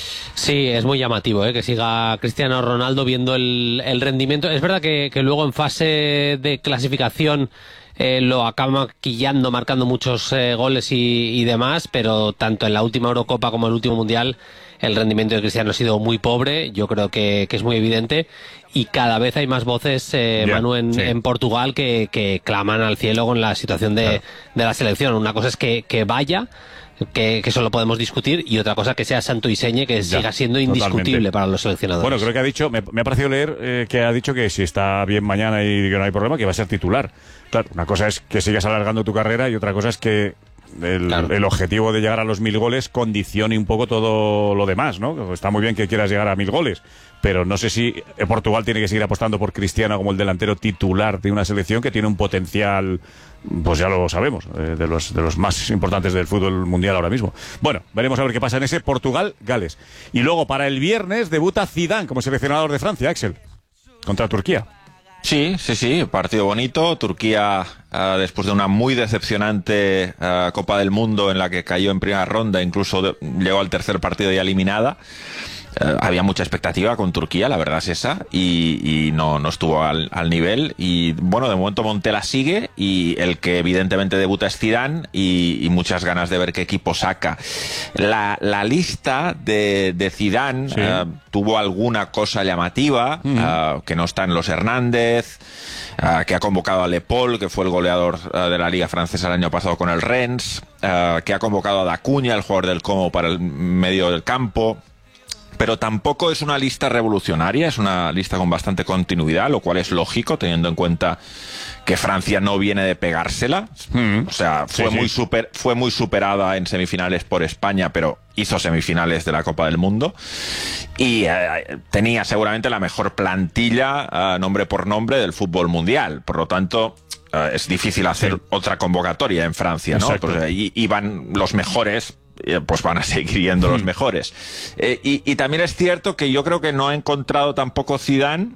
Sí, es muy llamativo ¿eh? que siga Cristiano Ronaldo viendo el, el rendimiento. Es verdad que, que luego en fase de clasificación eh, lo acaba maquillando, marcando muchos eh, goles y, y demás, pero tanto en la última Eurocopa como en el último Mundial el rendimiento de Cristiano ha sido muy pobre. Yo creo que, que es muy evidente y cada vez hay más voces, eh, yeah, Manu, en, sí. en Portugal que, que claman al cielo con la situación de, claro. de la selección. Una cosa es que, que vaya, Que, que eso lo podemos discutir, y otra cosa que sea santo y señe, que ya, siga siendo indiscutible totalmente. Para los seleccionadores. Bueno, creo que ha dicho, me, me ha parecido leer eh, que ha dicho que si está bien mañana y que no hay problema, que va a ser titular. Claro, una cosa es que sigas alargando tu carrera y otra cosa es que el, claro. el objetivo de llegar a los mil goles condicione un poco todo lo demás, ¿no? Está muy bien que quieras llegar a mil goles, pero no sé si Portugal tiene que seguir apostando por Cristiano como el delantero titular de una selección que tiene un potencial, pues ya lo sabemos, eh, de los de los más importantes del fútbol mundial ahora mismo. Bueno, veremos a ver qué pasa en ese Portugal-Gales. Y luego para el viernes debuta Zidane como seleccionador de Francia, Axel, contra Turquía. Sí, sí, sí, partido bonito. Turquía, uh, después de una muy decepcionante uh, Copa del Mundo en la que cayó en primera ronda, incluso de, llegó al tercer partido ya eliminada. Uh, había mucha expectativa con Turquía, la verdad es esa, y, y no, no estuvo al, al nivel. Y bueno, de momento Montella sigue, y el que evidentemente debuta es Zidane, y, y muchas ganas de ver qué equipo saca. La, la lista de, de Zidane sí. uh, tuvo alguna cosa llamativa, uh-huh. uh, que no están los Hernández, uh, que ha convocado a Le Paul, que fue el goleador uh, de la Liga Francesa el año pasado con el Rennes, uh, que ha convocado a Dacuña, el jugador del Como, para el medio del campo. Pero tampoco es una lista revolucionaria, es una lista con bastante continuidad, lo cual es lógico teniendo en cuenta que Francia no viene de pegársela. Mm. O sea, fue, sí, muy sí. Super, fue muy superada en semifinales por España, pero hizo semifinales de la Copa del Mundo. Y eh, tenía seguramente la mejor plantilla, eh, nombre por nombre, del fútbol mundial. Por lo tanto, eh, es difícil hacer sí. otra convocatoria en Francia, ¿no? Pues, eh, y, y van los mejores, pues van a seguir yendo los mejores. Eh, y, y también es cierto que yo creo que no ha encontrado tampoco Zidane,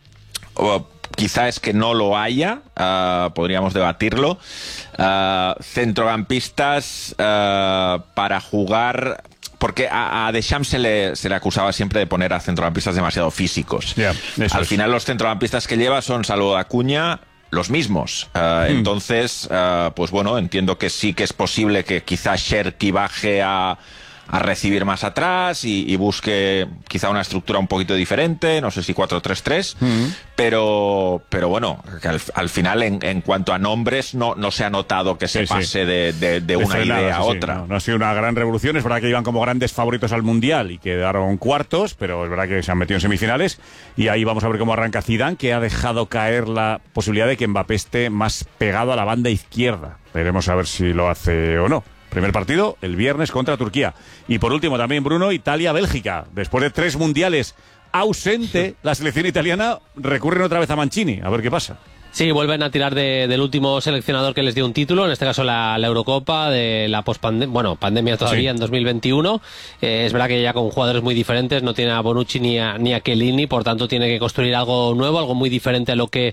o quizá es que no lo haya, uh, podríamos debatirlo, uh, centrocampistas uh, para jugar, porque a, a Deschamps se le, se le acusaba siempre de poner a centrocampistas demasiado físicos. Yeah, Al es. final los centrocampistas que lleva son, salvo Acuña, los mismos. Uh, hmm. Entonces, uh, pues bueno, entiendo que sí que es posible que quizás Cherki baje a, a recibir más atrás y, y busque quizá una estructura un poquito diferente, no sé si cuatro tres tres, hmm. pero pero bueno, que al, al final en, en cuanto a nombres no, no se ha notado que se sí, pase sí. de, de, de una idea nada, sí, a otra. Sí, no, no ha sido una gran revolución, es verdad que iban como grandes favoritos al Mundial y quedaron cuartos, pero es verdad que se han metido en semifinales, y ahí vamos a ver cómo arranca Zidane, que ha dejado caer la posibilidad de que Mbappé esté más pegado a la banda izquierda. Veremos a ver si lo hace o no. Primer partido el viernes contra Turquía. Y por último también, Bruno, Italia-Bélgica. Después de tres mundiales ausente, la selección italiana recurre otra vez a Mancini. A ver qué pasa. Sí, vuelven a tirar de, del último seleccionador que les dio un título, en este caso la, la Eurocopa, de la pospandemia, bueno, pandemia todavía, sí, en dos mil veintiuno. Eh, es verdad que ya con jugadores muy diferentes, no tiene a Bonucci ni a, ni a Chiellini, por tanto tiene que construir algo nuevo, algo muy diferente a lo que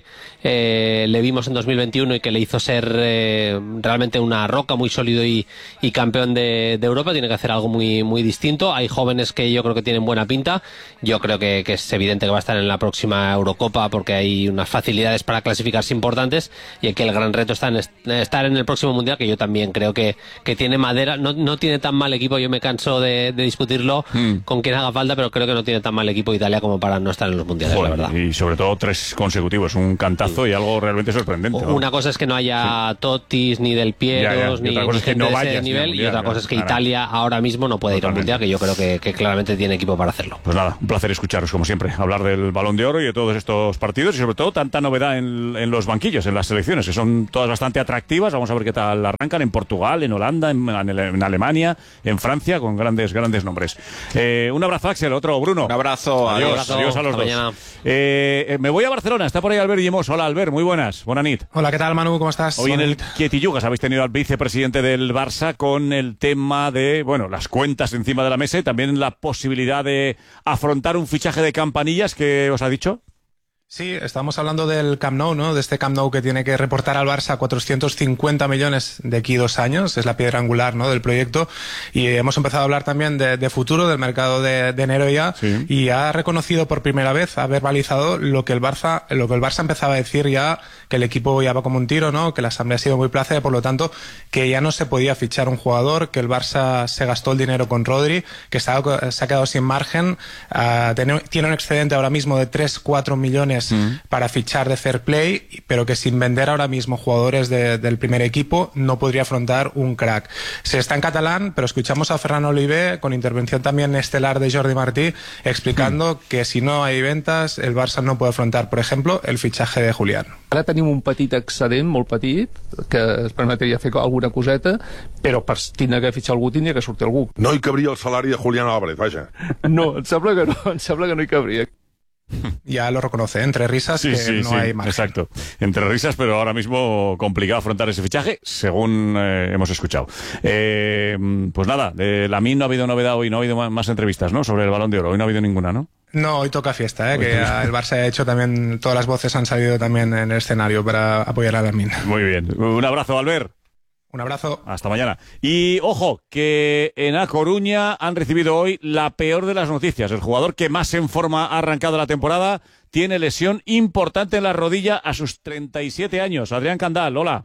eh, le vimos en dos mil veintiuno y que le hizo ser eh, realmente una roca, muy sólido y, y campeón de, de Europa. Tiene que hacer algo muy, muy distinto. Hay jóvenes que yo creo que tienen buena pinta. Yo creo que, que es evidente que va a estar en la próxima Eurocopa porque hay unas facilidades para clasificar importantes, y aquí el gran reto está en est estar en el próximo mundial, que yo también creo que, que tiene madera, no, no tiene tan mal equipo. Yo me canso de, de discutirlo mm. con quien haga falta, pero creo que no tiene tan mal equipo Italia como para no estar en los mundiales, bueno, la verdad. Y sobre todo tres consecutivos, un cantazo sí. y algo realmente sorprendente, ¿no? Una cosa es que no haya sí. Totis, ni Del Pieros, ni, ni gente no de ese nivel, mundial, y otra cosa es que claro. Italia ahora mismo no puede Totalmente. ir al mundial, que yo creo que, que claramente tiene equipo para hacerlo. Pues nada, un placer escucharos como siempre, hablar del Balón de Oro y de todos estos partidos, y sobre todo tanta novedad en, en los banquillos, en las selecciones, que son todas bastante atractivas. Vamos a ver qué tal arrancan en Portugal, en Holanda, en, en Alemania, en Francia, con grandes grandes nombres. Eh, un abrazo, Axel, otro Bruno. Un abrazo, adiós, abrazo. adiós a los Hasta dos. Eh, me voy a Barcelona, está por ahí Albert Guimós. Hola Albert, muy buenas, buena nit. Hola, ¿qué tal Manu? ¿Cómo estás? Hoy Buena en nit. el Quietillugas habéis tenido al vicepresidente del Barça con el tema de, bueno, las cuentas encima de la mesa y también la posibilidad de afrontar un fichaje de Campanillas. ¿Qué os ha dicho? Sí, estamos hablando del Camp Nou, ¿no? De este Camp Nou que tiene que reportar al Barça cuatrocientos cincuenta millones de aquí dos años, es la piedra angular, ¿no? Del proyecto, y hemos empezado a hablar también de, de futuro, del mercado de, de enero ya, sí. y ha reconocido por primera vez, ha verbalizado lo que el Barça, lo que el Barça empezaba a decir ya, que el equipo ya va como un tiro, ¿no? Que la asamblea ha sido muy plácida, por lo tanto, que ya no se podía fichar un jugador, que el Barça se gastó el dinero con Rodri, que se ha, se ha quedado sin margen, uh, tiene, tiene un excedente ahora mismo de tres, cuatro millones Mm. para fichar de fair play, pero que sin vender ahora mismo jugadores de, del primer equipo no podría afrontar un crack. Se está en catalán, pero escuchamos a Ferran Oliver con intervención también estelar de Jordi Martí explicando mm. que si no hay ventas el Barça no puede afrontar, por ejemplo, el fichaje de Julián. Ara tenim un petit excedent, molt petit, que es permetria fer alguna coseta, però per tindre que fitxar algú tindria que sortir algú. No hi cabria el salari de Julián Álvarez, vaja. No, em sembla que no, em sembla que no hi cabria. Ya lo reconoce, entre risas, sí, que sí, no sí, hay margen. Exacto, entre risas, pero ahora mismo complicado afrontar ese fichaje, según eh, hemos escuchado. Eh, pues nada, de Lamine no ha habido novedad hoy, no ha habido más, más entrevistas, ¿no? Sobre el Balón de Oro, hoy no ha habido ninguna, ¿no? No, hoy toca fiesta, ¿eh? Que el Barça ha hecho también, todas las voces han salido también en el escenario para apoyar a Lamine. Muy bien, un abrazo, Albert. Un abrazo. Hasta mañana. Y ojo, que en A Coruña han recibido hoy la peor de las noticias. El jugador que más en forma ha arrancado la temporada tiene lesión importante en la rodilla a sus treinta y siete años. Adrián Candal, hola.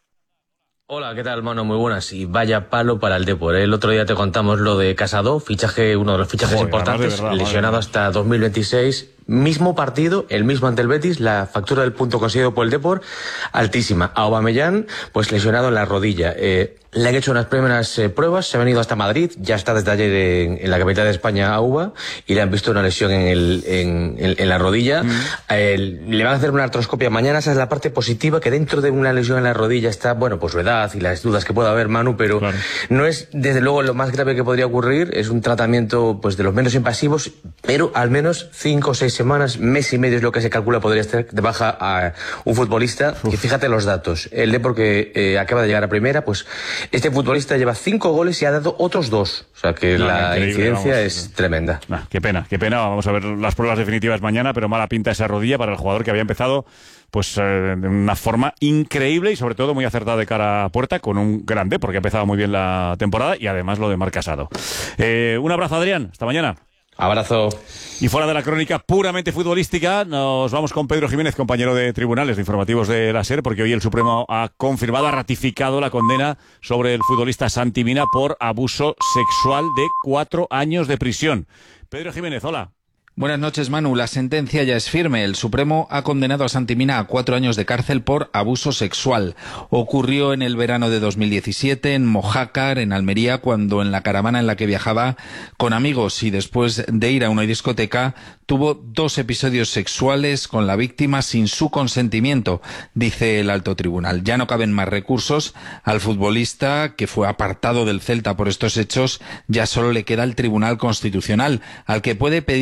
Hola, ¿qué tal, mano? Muy buenas. Y vaya palo para el Depor, ¿eh? El otro día te contamos lo de Casado, fichaje, uno de los fichajes Joder, importantes, verdad, lesionado hasta dos mil veintiséis. Mismo partido, el mismo ante el Betis, la factura del punto conseguido por el Depor, altísima. A Aubameyang, pues lesionado en la rodilla. Eh, le han hecho unas primeras eh, pruebas, se ha venido hasta Madrid, ya está desde ayer en, en la capital de España, Auba, y le han visto una lesión en, el, en, en, en la rodilla. Mm. Eh, le van a hacer una artroscopia mañana, esa es la parte positiva, que dentro de una lesión en la rodilla está, bueno, pues su edad y las dudas que pueda haber, Manu, pero claro. no es, desde luego, lo más grave que podría ocurrir, es un tratamiento, pues, de los menos invasivos, pero al menos cinco o seis semanas, mes y medio es lo que se calcula podría estar de baja a un futbolista. Uf. Y fíjate los datos. El Depor que eh, acaba de llegar a primera, pues este futbolista lleva cinco goles y ha dado otros dos. O sea que no, la incidencia vamos, es tremenda. Nah, qué pena, qué pena. Vamos a ver las pruebas definitivas mañana, pero mala pinta esa rodilla para el jugador que había empezado pues eh, de una forma increíble y sobre todo muy acertada de cara a puerta con un grande, porque ha empezado muy bien la temporada y además lo de Marc Casado. Eh, un abrazo, Adrián. Hasta mañana. Abrazo. Y fuera de la crónica puramente futbolística, nos vamos con Pedro Jiménez, compañero de tribunales de informativos de la SER, porque hoy el Supremo ha confirmado, ha ratificado la condena sobre el futbolista Santi Mina por abuso sexual de cuatro años de prisión. Pedro Jiménez, hola. Buenas noches, Manu. La sentencia ya es firme. El Supremo ha condenado a Santi Mina a cuatro años de cárcel por abuso sexual. Ocurrió en el verano de dos mil diecisiete en Mojácar, en Almería, cuando en la caravana en la que viajaba con amigos y después de ir a una discoteca tuvo dos episodios sexuales con la víctima sin su consentimiento, dice el alto tribunal. Ya no caben más recursos. Al futbolista, que fue apartado del Celta por estos hechos, ya solo le queda el Tribunal Constitucional, al que puede pedir que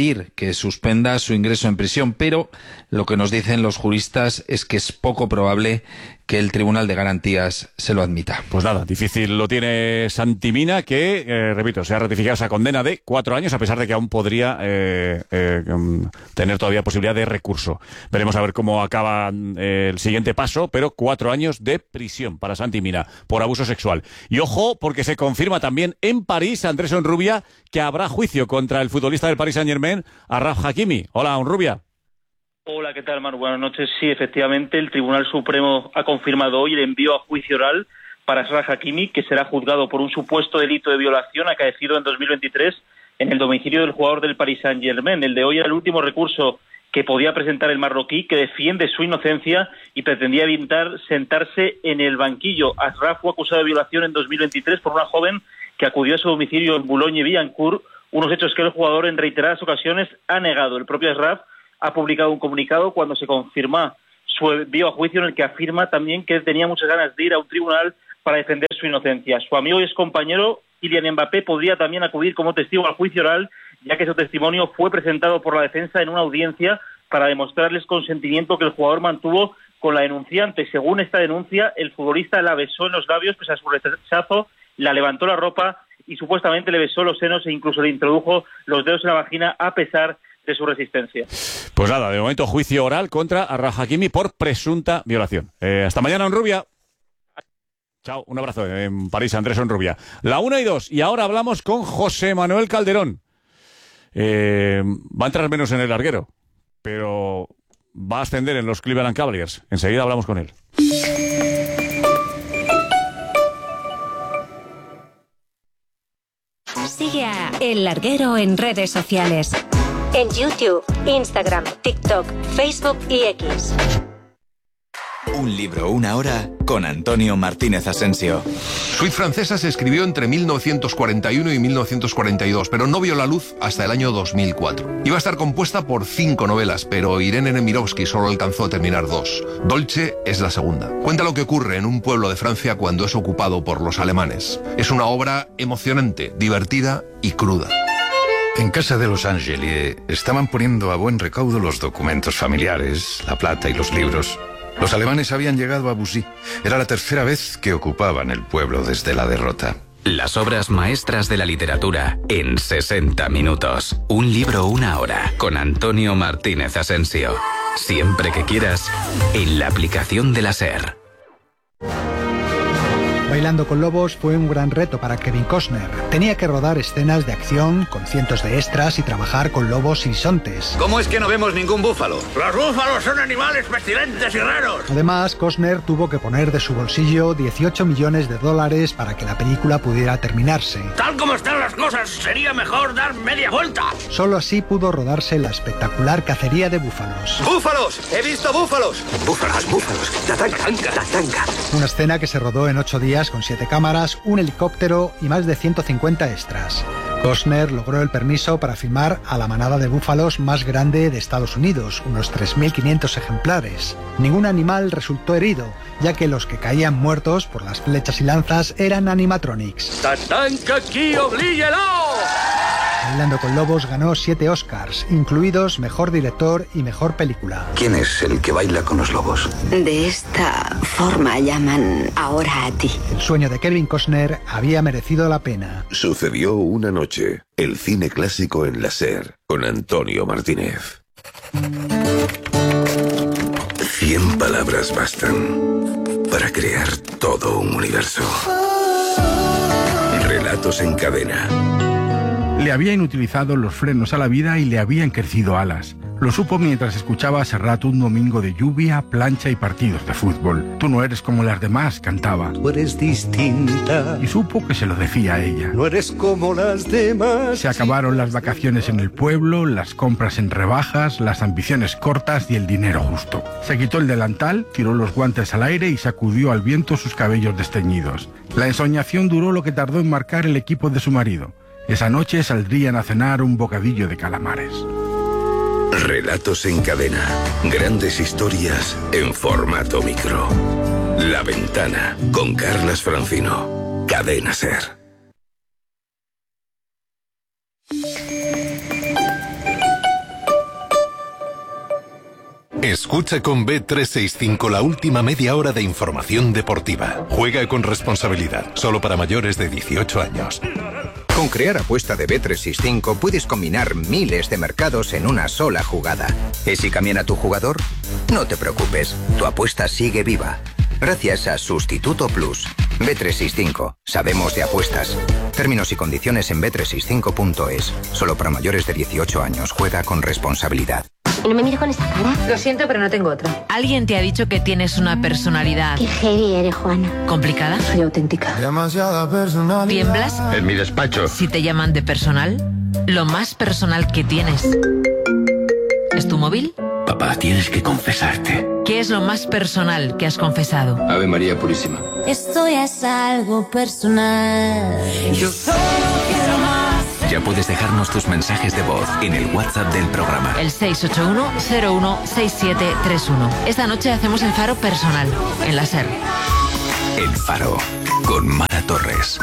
que suspenda su ingreso en prisión, pero lo que nos dicen los juristas es que es poco probable que el Tribunal de Garantías se lo admita. Pues nada, difícil lo tiene Santi Mina, que, eh, repito, se ha ratificado esa condena de cuatro años, a pesar de que aún podría eh, eh, tener todavía posibilidad de recurso. Veremos a ver cómo acaba eh, el siguiente paso, pero cuatro años de prisión para Santi Mina por abuso sexual. Y ojo, porque se confirma también en París, Andrés Onrubia, que habrá juicio contra el futbolista del Paris Saint-Germain, Achraf Hakimi. Hola, Onrubia. Hola, ¿qué tal, Manu? Buenas noches. Sí, efectivamente, el Tribunal Supremo ha confirmado hoy el envío a juicio oral para Achraf Hakimi, que será juzgado por un supuesto delito de violación acaecido en dos mil veintitrés en el domicilio del jugador del Paris Saint-Germain. El de hoy era el último recurso que podía presentar el marroquí, que defiende su inocencia y pretendía evitar sentarse en el banquillo. Achraf fue acusado de violación en dos mil veintitrés por una joven que acudió a su domicilio en Boulogne-Billancourt, unos hechos que el jugador en reiteradas ocasiones ha negado. El propio Achraf ha publicado un comunicado cuando se confirma su envío a juicio, en el que afirma también que tenía muchas ganas de ir a un tribunal para defender su inocencia. Su amigo y excompañero Kylian Mbappé podría también acudir como testigo al juicio oral, ya que su testimonio fue presentado por la defensa en una audiencia para demostrarles consentimiento que el jugador mantuvo con la denunciante. Según esta denuncia, el futbolista la besó en los labios pese a su rechazo, la levantó la ropa y supuestamente le besó los senos e incluso le introdujo los dedos en la vagina a pesar de su resistencia. Pues nada, de momento juicio oral contra Achraf Hakimi por presunta violación. Eh, hasta mañana, Onrubia. Chao, un abrazo en París, Andrés Onrubia. La una y dos, y ahora hablamos con José Manuel Calderón. Eh, va a entrar menos en el larguero, pero va a ascender en los Cleveland Cavaliers. Enseguida hablamos con él. Sigue a El Larguero en redes sociales. En YouTube, Instagram, TikTok, Facebook y X. Un libro, una hora, con Antonio Martínez Asensio. Suite Francesa se escribió entre mil novecientos cuarenta y uno y mil novecientos cuarenta y dos, pero no vio la luz hasta el año dos mil cuatro. Iba a estar compuesta por cinco novelas, pero Irene Nemirovsky solo alcanzó a terminar dos. Dolce es la segunda. Cuenta lo que ocurre en un pueblo de Francia cuando es ocupado por los alemanes. Es una obra emocionante, divertida y cruda. En casa de los Angeli estaban poniendo a buen recaudo los documentos familiares, la plata y los libros. Los alemanes habían llegado a Bussy. Era la tercera vez que ocupaban el pueblo desde la derrota. Las obras maestras de la literatura en sesenta minutos. Un libro, una hora, con Antonio Martínez Asensio. Siempre que quieras, en la aplicación de la SER. Bailando con lobos fue un gran reto para Kevin Costner. Tenía que rodar escenas de acción con cientos de extras y trabajar con lobos y bisontes. ¿Cómo es que no vemos ningún búfalo? Los búfalos son animales pestilentes y raros. Además, Costner tuvo que poner de su bolsillo dieciocho millones de dólares para que la película pudiera terminarse. Tal como están las cosas, sería mejor dar media vuelta. Solo así pudo rodarse la espectacular cacería de búfalos. ¡Búfalos! ¡He visto búfalos! ¡Búfalos, búfalos! ¡Tatanca, tatanca, tatanca! Una escena que se rodó en ocho días con siete cámaras, un helicóptero y más de ciento cincuenta extras. Costner logró el permiso para filmar a la manada de búfalos más grande de Estados Unidos, unos tres mil quinientos ejemplares. Ningún animal resultó herido, ya que los que caían muertos por las flechas y lanzas eran animatronics. ¡Tatanca aquí, oblíguelo! Bailando con lobos ganó siete Oscars, incluidos Mejor Director y Mejor Película. ¿Quién es el que baila con los lobos? De esta forma llaman ahora a ti. El sueño de Kevin Costner había merecido la pena. Sucedió una noche. El cine clásico en la SER, con Antonio Martínez. Cien palabras bastan para crear todo un universo. Relatos en cadena. Le habían utilizado los frenos a la vida y le habían crecido alas. Lo supo mientras escuchaba a Serrat un domingo de lluvia, plancha y partidos de fútbol. Tú no eres como las demás, cantaba. Tú eres distinta. Y supo que se lo decía a ella. No eres como las demás. Se acabaron las vacaciones en el pueblo, las compras en rebajas, las ambiciones cortas y el dinero justo. Se quitó el delantal, tiró los guantes al aire y sacudió al viento sus cabellos desteñidos. La ensoñación duró lo que tardó en marcar el equipo de su marido. Esa noche saldrían a cenar un bocadillo de calamares. Relatos en cadena. Grandes historias en formato micro. La Ventana, con Carlas Francino. Cadena SER. Escucha con B trescientos sesenta y cinco la última media hora de información deportiva. Juega con responsabilidad, solo para mayores de dieciocho años. Con Crear Apuesta de B trescientos sesenta y cinco puedes combinar miles de mercados en una sola jugada. ¿Y si cambian a tu jugador? No te preocupes, tu apuesta sigue viva. Gracias a Sustituto Plus. B trescientos sesenta y cinco. Sabemos de apuestas. Términos y condiciones en B trescientos sesenta y cinco punto es. Solo para mayores de dieciocho años. Juega con responsabilidad. ¿No me mires con esa cara? Lo siento, pero no tengo otra. ¿Alguien te ha dicho que tienes una personalidad... Qué heavy eres, Juana. ¿Complicada? Soy auténtica. Demasiada personalidad. ¿Tiemblas? En mi despacho. Si te llaman de personal, lo más personal que tienes... ¿es tu móvil? Papá, tienes que confesarte. ¿Qué es lo más personal que has confesado? Ave María Purísima. Esto ya es algo personal. Yo solo quiero más. Ya puedes dejarnos tus mensajes de voz en el WhatsApp del programa. El seis ocho uno cero uno seis siete tres uno. Esta noche hacemos el Faro personal, en la SER. El Faro, con Mara Torres.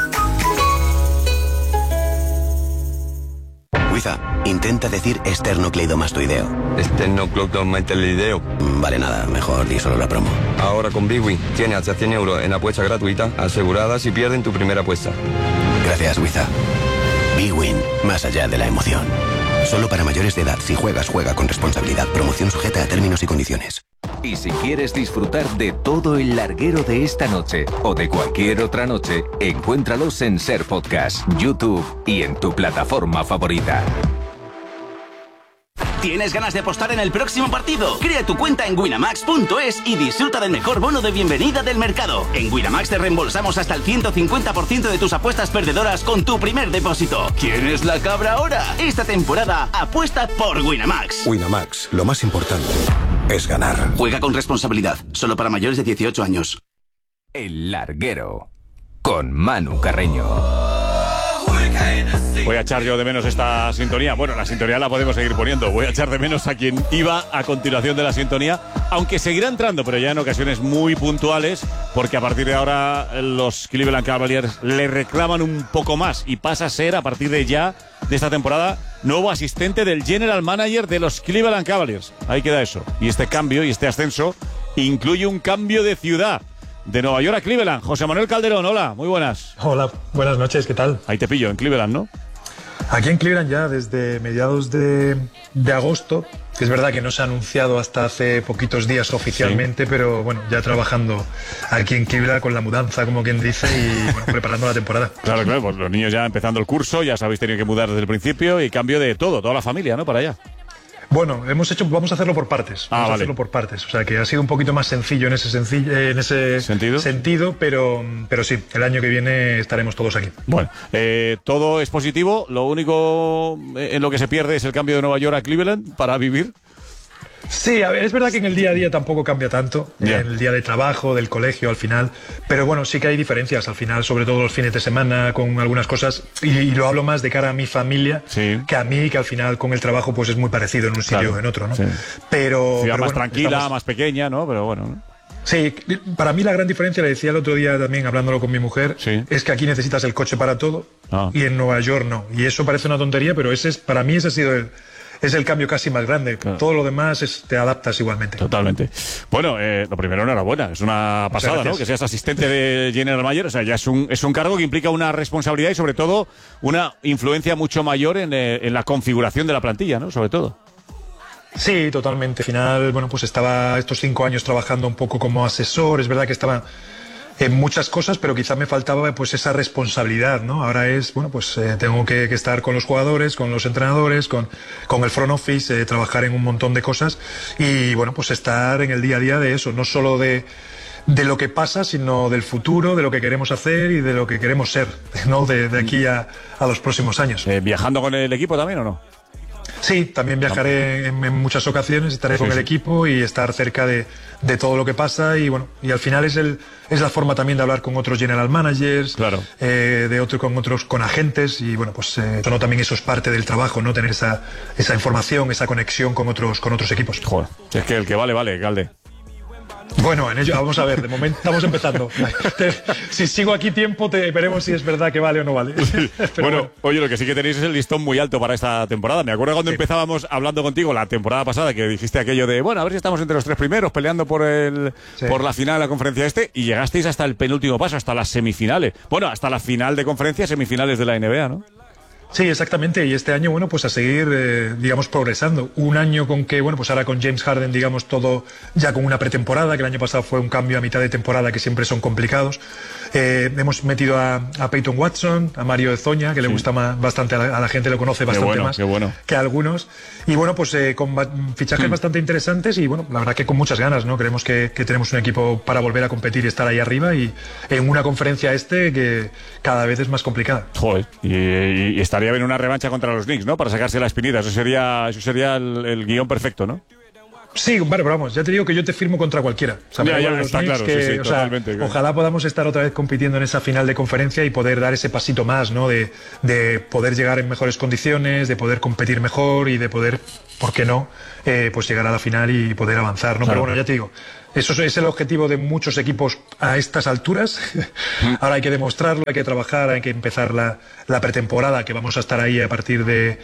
Wiza, intenta decir esternocleidomastoideo. Esternocleidomastoideo. Vale, nada, mejor di solo la promo. Ahora con Bwin tienes hasta cien euros en apuesta gratuita asegurada si pierden tu primera apuesta. Gracias, Wiza. Bwin, más allá de la emoción. Solo para mayores de edad. Si juegas, juega con responsabilidad. Promoción sujeta a términos y condiciones. Y si quieres disfrutar de todo el larguero de esta noche o de cualquier otra noche, encuéntralos en Ser Podcast, YouTube y en tu plataforma favorita. ¿Tienes ganas de apostar en el próximo partido? Crea tu cuenta en winamax punto es y disfruta del mejor bono de bienvenida del mercado. En Winamax te reembolsamos hasta el ciento cincuenta por ciento de tus apuestas perdedoras con tu primer depósito. ¿Quién es la cabra ahora? Esta temporada apuesta por Winamax. Winamax, lo más importante es ganar. Juega con responsabilidad, solo para mayores de dieciocho años. El Larguero, con Manu Carreño. Voy a echar yo de menos esta sintonía. Bueno, la sintonía la podemos seguir poniendo. Voy a echar de menos a quien iba a continuación de la sintonía, aunque seguirá entrando, pero ya en ocasiones muy puntuales, porque a partir de ahora los Cleveland Cavaliers le reclaman un poco más y pasa a ser, a partir de ya, de esta temporada, nuevo asistente del General Manager de los Cleveland Cavaliers. Ahí queda eso. Y este cambio y este ascenso incluye un cambio de ciudad. De Nueva York a Cleveland. José Manuel Calderón, hola, muy buenas. Hola, buenas noches, ¿qué tal? Ahí te pillo, en Cleveland, ¿no? Aquí en Cleveland ya desde mediados de, de agosto, que es verdad que no se ha anunciado hasta hace poquitos días oficialmente, sí. Pero bueno, ya trabajando aquí en Cleveland con la mudanza, como quien dice, y bueno, preparando la temporada. Claro, claro, pues los niños ya empezando el curso, ya os habéis tenido que mudar desde el principio y cambio de todo, toda la familia, ¿no? Para allá. Bueno, hemos hecho, vamos a hacerlo por partes. Ah, vamos vale. a hacerlo por partes. O sea, que ha sido un poquito más sencillo en ese, sencillo, en ese ¿Sentido? sentido, pero, pero sí, el año que viene estaremos todos aquí. Bueno, eh, todo es positivo. Lo único en lo que se pierde es el cambio de Nueva York a Cleveland para vivir. Sí, a ver, es verdad que en el día a día tampoco cambia tanto, yeah. En el día de trabajo, del colegio al final, pero bueno, sí que hay diferencias al final, sobre todo los fines de semana con algunas cosas, y, y lo hablo más de cara a mi familia, sí. Que a mí, que al final con el trabajo pues es muy parecido en un sitio claro. o en otro, ¿no? Sí. Pero, ciudad pero más bueno, tranquila, estamos... más pequeña, ¿no? Pero bueno, ¿no? Sí, para mí la gran diferencia, le decía el otro día también hablándolo con mi mujer, sí. Es que aquí necesitas el coche para todo ah. y en Nueva York no, y eso parece una tontería, pero ese es, para mí ese ha sido el... Es el cambio casi más grande. Claro. Todo lo demás es, te adaptas igualmente. Totalmente. Bueno, eh, lo primero, enhorabuena. Es una pasada, ¿no? Que seas asistente de General Manager. O sea, ya es un, es un cargo que implica una responsabilidad y, sobre todo, una influencia mucho mayor en, eh, en la configuración de la plantilla, ¿no? Sobre todo. Sí, totalmente. Al final, bueno, pues estaba estos cinco años trabajando un poco como asesor. Es verdad que estaba en muchas cosas, pero quizá me faltaba pues esa responsabilidad, ¿no? Ahora es, bueno, pues eh, tengo que, que estar con los jugadores, con los entrenadores, con, con el front office, eh, trabajar en un montón de cosas y, bueno, pues estar en el día a día de eso, no solo de, de lo que pasa, sino del futuro, de lo que queremos hacer y de lo que queremos ser, ¿no? De, de aquí a, a los próximos años. Eh, ¿Viajando con el equipo también o no? Sí, también viajaré en, en muchas ocasiones, estaré sí, con sí. el equipo y estar cerca de, de todo lo que pasa y bueno, y al final es el es la forma también de hablar con otros general managers, claro. eh, de otro con otros con agentes y bueno, pues eh, no, también eso es parte del trabajo, ¿no? Tener esa esa información, esa conexión con otros con otros equipos. Joder, es que el que vale vale, Calde. Bueno, en ello, vamos a ver, de momento estamos empezando. Te, si sigo aquí tiempo, te veremos si es verdad que vale o no vale. Sí. Bueno, bueno, oye, lo que sí que tenéis es el listón muy alto para esta temporada. Me acuerdo cuando sí. empezábamos hablando contigo la temporada pasada, que dijiste aquello de, bueno, a ver si estamos entre los tres primeros, peleando por el sí. por la final de la conferencia este, y llegasteis hasta el penúltimo paso, hasta las semifinales. Bueno, hasta la final de conferencia, semifinales de la N B A, ¿no? Sí, exactamente, y este año, bueno, pues a seguir, eh, digamos, progresando. Un año con que, bueno, pues ahora con James Harden, digamos, todo ya con una pretemporada, que el año pasado fue un cambio a mitad de temporada, que siempre son complicados. Eh, hemos metido a, a Peyton Watson, a Mario Ezoña, que le sí. gusta más, bastante, a la, a la gente le conoce bastante bueno, más bueno. que a algunos. Y bueno, pues eh, con fichajes mm. bastante interesantes y, bueno, la verdad que con muchas ganas, ¿no? Creemos que, que tenemos un equipo para volver a competir y estar ahí arriba, y en una conferencia este que cada vez es más complicada. Joder, y, y, y estaría bien una revancha contra los Knicks, ¿no? Para sacarse la espinita. Eso sería, eso sería el, el guión perfecto, ¿no? Sí, vale, pero vamos, ya te digo que yo te firmo contra cualquiera. O sea, ya, ya, está Knicks, claro, que, sí, sí, o sea, totalmente. Claro. Ojalá podamos estar otra vez compitiendo en esa final de conferencia y poder dar ese pasito más, ¿no? De, de poder llegar en mejores condiciones, de poder competir mejor y de poder, ¿por qué no?, eh, pues llegar a la final y poder avanzar, ¿no? Claro. Pero bueno, ya te digo, eso es el objetivo de muchos equipos a estas alturas. Ahora hay que demostrarlo, hay que trabajar, hay que empezar la, la pretemporada, que vamos a estar ahí a partir de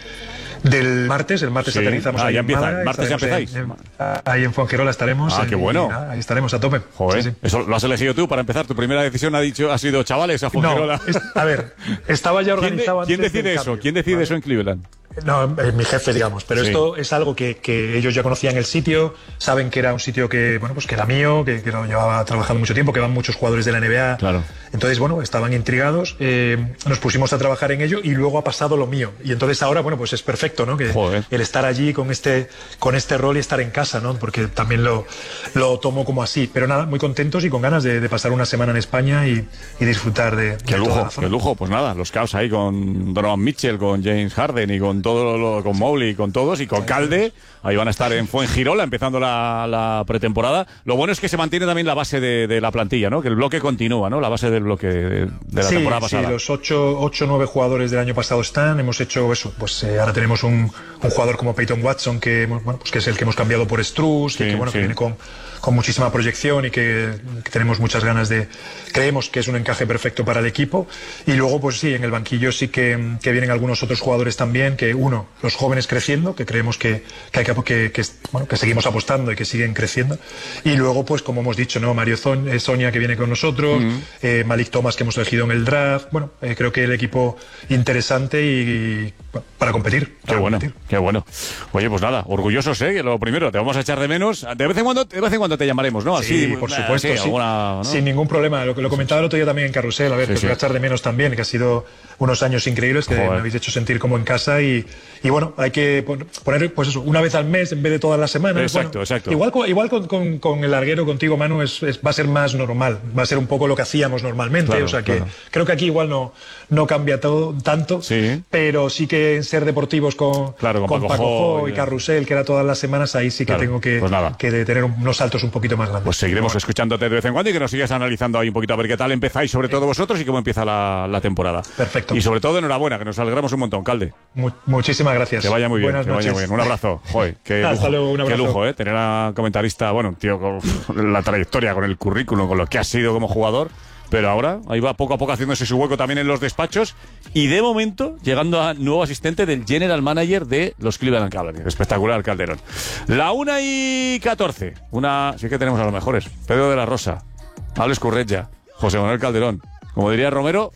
del martes. El martes sí. aterrizamos ah, ahí ya en empieza. Málaga. El martes ya empezáis. En, en, ahí en Fuengirola estaremos. Ah, qué bueno. Y, nada, ahí estaremos a tope. Joder, sí, sí. Eso lo has elegido tú para empezar. Tu primera decisión ha dicho ha sido chavales a Fuengirola. No, es, a ver, estaba ya organizado. ¿Quién, de, antes ¿quién decide eso? cambio, ¿Quién decide ¿vale? eso en Cleveland? No, eh, mi jefe, digamos, pero sí. esto es algo que, que ellos ya conocían el sitio, saben que era un sitio que, bueno, pues que era mío, que, que lo llevaba trabajando mucho tiempo, que van muchos jugadores de la N B A. Claro. Entonces, bueno, estaban intrigados, eh, nos pusimos a trabajar en ello y luego ha pasado lo mío. Y entonces ahora, bueno, pues es perfecto, ¿no? Que Joder. el estar allí con este, con este rol y estar en casa, ¿no? Porque también lo, lo tomo como así. Pero nada, muy contentos y con ganas de, de pasar una semana en España y, y disfrutar de, qué de lujo, toda la zona. Qué lujo, pues nada, los Cavs ahí con Donovan Mitchell, con James Harden y con todo lo, con Mowgli, con todos y con Calde. Ahí van a estar en Fuengirola empezando la, la pretemporada. Lo bueno es que se mantiene también la base de, de la plantilla, ¿no? Que el bloque continúa, ¿no? La base del bloque de, de la sí, temporada pasada. Sí, los ocho o nueve jugadores del año pasado están. Hemos hecho eso. Pues eh, ahora tenemos un, un jugador como Peyton Watson, que, bueno, pues que es el que hemos cambiado por Strus, sí, y que, bueno, sí. que viene con, con muchísima proyección y que, que tenemos muchas ganas de... Creemos que es un encaje perfecto para el equipo. Y luego, pues sí, en el banquillo sí que, que vienen algunos otros jugadores también, que uno, los jóvenes creciendo, que creemos que, que hay que, que, que, bueno, que seguimos apostando y que siguen creciendo. Y luego, pues como hemos dicho, ¿no? Mario Sonia, que viene con nosotros, uh-huh. eh, Malik Thomas, que hemos elegido en el draft. Bueno, eh, creo que el equipo interesante y, y bueno, para competir. Para qué bueno, competir. qué bueno. Oye, pues nada, orgullosos, ¿eh? Lo primero, te vamos a echar de menos. De vez en cuando, de vez en cuando te llamaremos, ¿no? Así, sí, por supuesto, sí, sí. Alguna, ¿no? Sin ningún problema. Lo que lo comentaba el otro día también en Carrusel, a ver, sí, te sí. voy a echar de menos también, que ha sido unos años increíbles, que Joder. me habéis hecho sentir como en casa y, y bueno, hay que poner, pues eso, una vez al mes en vez de todas las semanas. Exacto, bueno, exacto. Igual, igual con, con, con el larguero, contigo, Manu, es, es, va a ser más normal, va a ser un poco lo que hacíamos normalmente, claro, o sea que claro. creo que aquí igual no, no cambia todo tanto, sí. pero sí que en ser deportivos con, claro, con, con Paco, Paco Jo y Carrusel, que era todas las semanas, ahí sí que claro, tengo que, pues que tener unos saltos un poquito más grandes. Pues seguiremos bueno. escuchándote de vez en cuando y que nos sigas analizando ahí un poquito a ver qué tal empezáis, sobre todo vosotros, y cómo empieza la, la temporada. Perfecto. Y sobre todo, enhorabuena, que nos alegramos un montón, Calde. Mu muchísimas gracias. Que vaya muy bien, Buenas que noches. vaya muy bien. Un abrazo. Joder, qué Hasta lujo, luego, un abrazo. Qué lujo, ¿eh? Tener a comentarista, bueno, tío, con la trayectoria, con el currículum, con lo que ha sido como jugador. Pero ahora, ahí va poco a poco haciéndose su hueco también en los despachos. Y de momento, llegando a nuevo asistente del General Manager de los Cleveland Cavaliers. Espectacular, Calderón. La una y catorce. Una... Sí que tenemos a los mejores. Pedro de la Rosa, Alex Currella, José Manuel Calderón. Como diría Romero,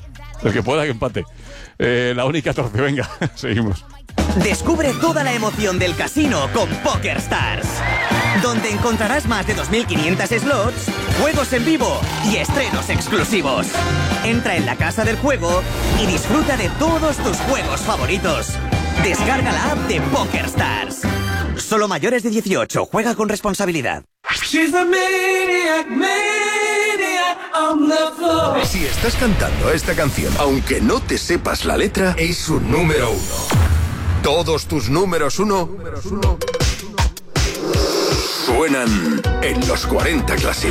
el que pueda que empate. Eh, la una y catorce, venga, seguimos. Descubre toda la emoción del casino con PokerStars, donde encontrarás más de dos mil quinientos slots, juegos en vivo y estrenos exclusivos. Entra en la casa del juego y disfruta de todos tus juegos favoritos. Descarga la app de PokerStars. Solo mayores de dieciocho. Juega con responsabilidad. Si estás cantando esta canción, aunque no te sepas la letra, es su número uno. Todos tus números uno suenan en los cuarenta Classic.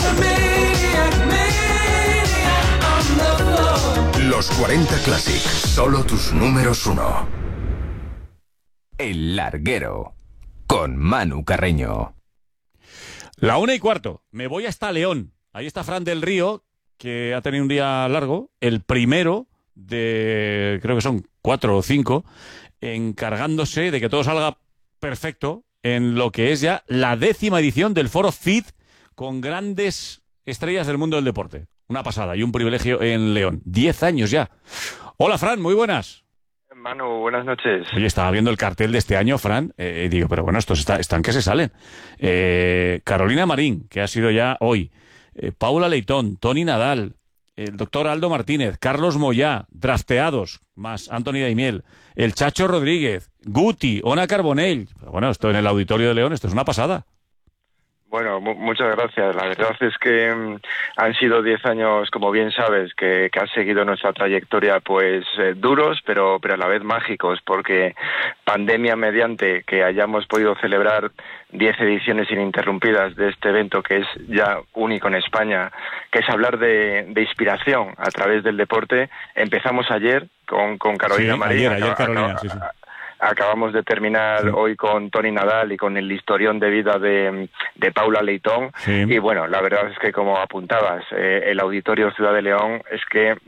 Los cuarenta Classic, solo tus números uno. El Larguero, con Manu Carreño. La una y cuarto. Me voy hasta León. Ahí está Fran del Río, que ha tenido un día largo, el primero de, creo que son cuatro o cinco, encargándose de que todo salga perfecto en lo que es ya la décima edición del Foro F I D, con grandes estrellas del mundo del deporte. Una pasada y un privilegio en León. Diez años ya. Hola, Fran, muy buenas. Manu, buenas noches. Oye, estaba viendo el cartel de este año, Fran, eh, y digo, pero bueno, estos está, están que se salen. Eh, Carolina Marín, que ha sido ya hoy, eh, Paula Leitón, Toni Nadal, el doctor Aldo Martínez, Carlos Moyá, drafteados, más Anthony Daimiel, el Chacho Rodríguez, Guti, Ona Carbonell. Pero bueno, esto en el Auditorio de León, esto es una pasada. Bueno, muchas gracias. La verdad es que um, han sido diez años, como bien sabes, que, que han seguido nuestra trayectoria, pues eh, duros, pero, pero a la vez mágicos, porque pandemia mediante que hayamos podido celebrar diez ediciones ininterrumpidas de este evento que es ya único en España, que es hablar de, de inspiración a través del deporte. Empezamos ayer con, con Carolina sí, Marín. Ayer, ayer acá, Carolina, acá, sí, sí. Acabamos de terminar sí. hoy con Toni Nadal y con el historión de vida de, de Paula Leitón. Sí. Y bueno, la verdad es que, como apuntabas, eh, el Auditorio Ciudad de León es que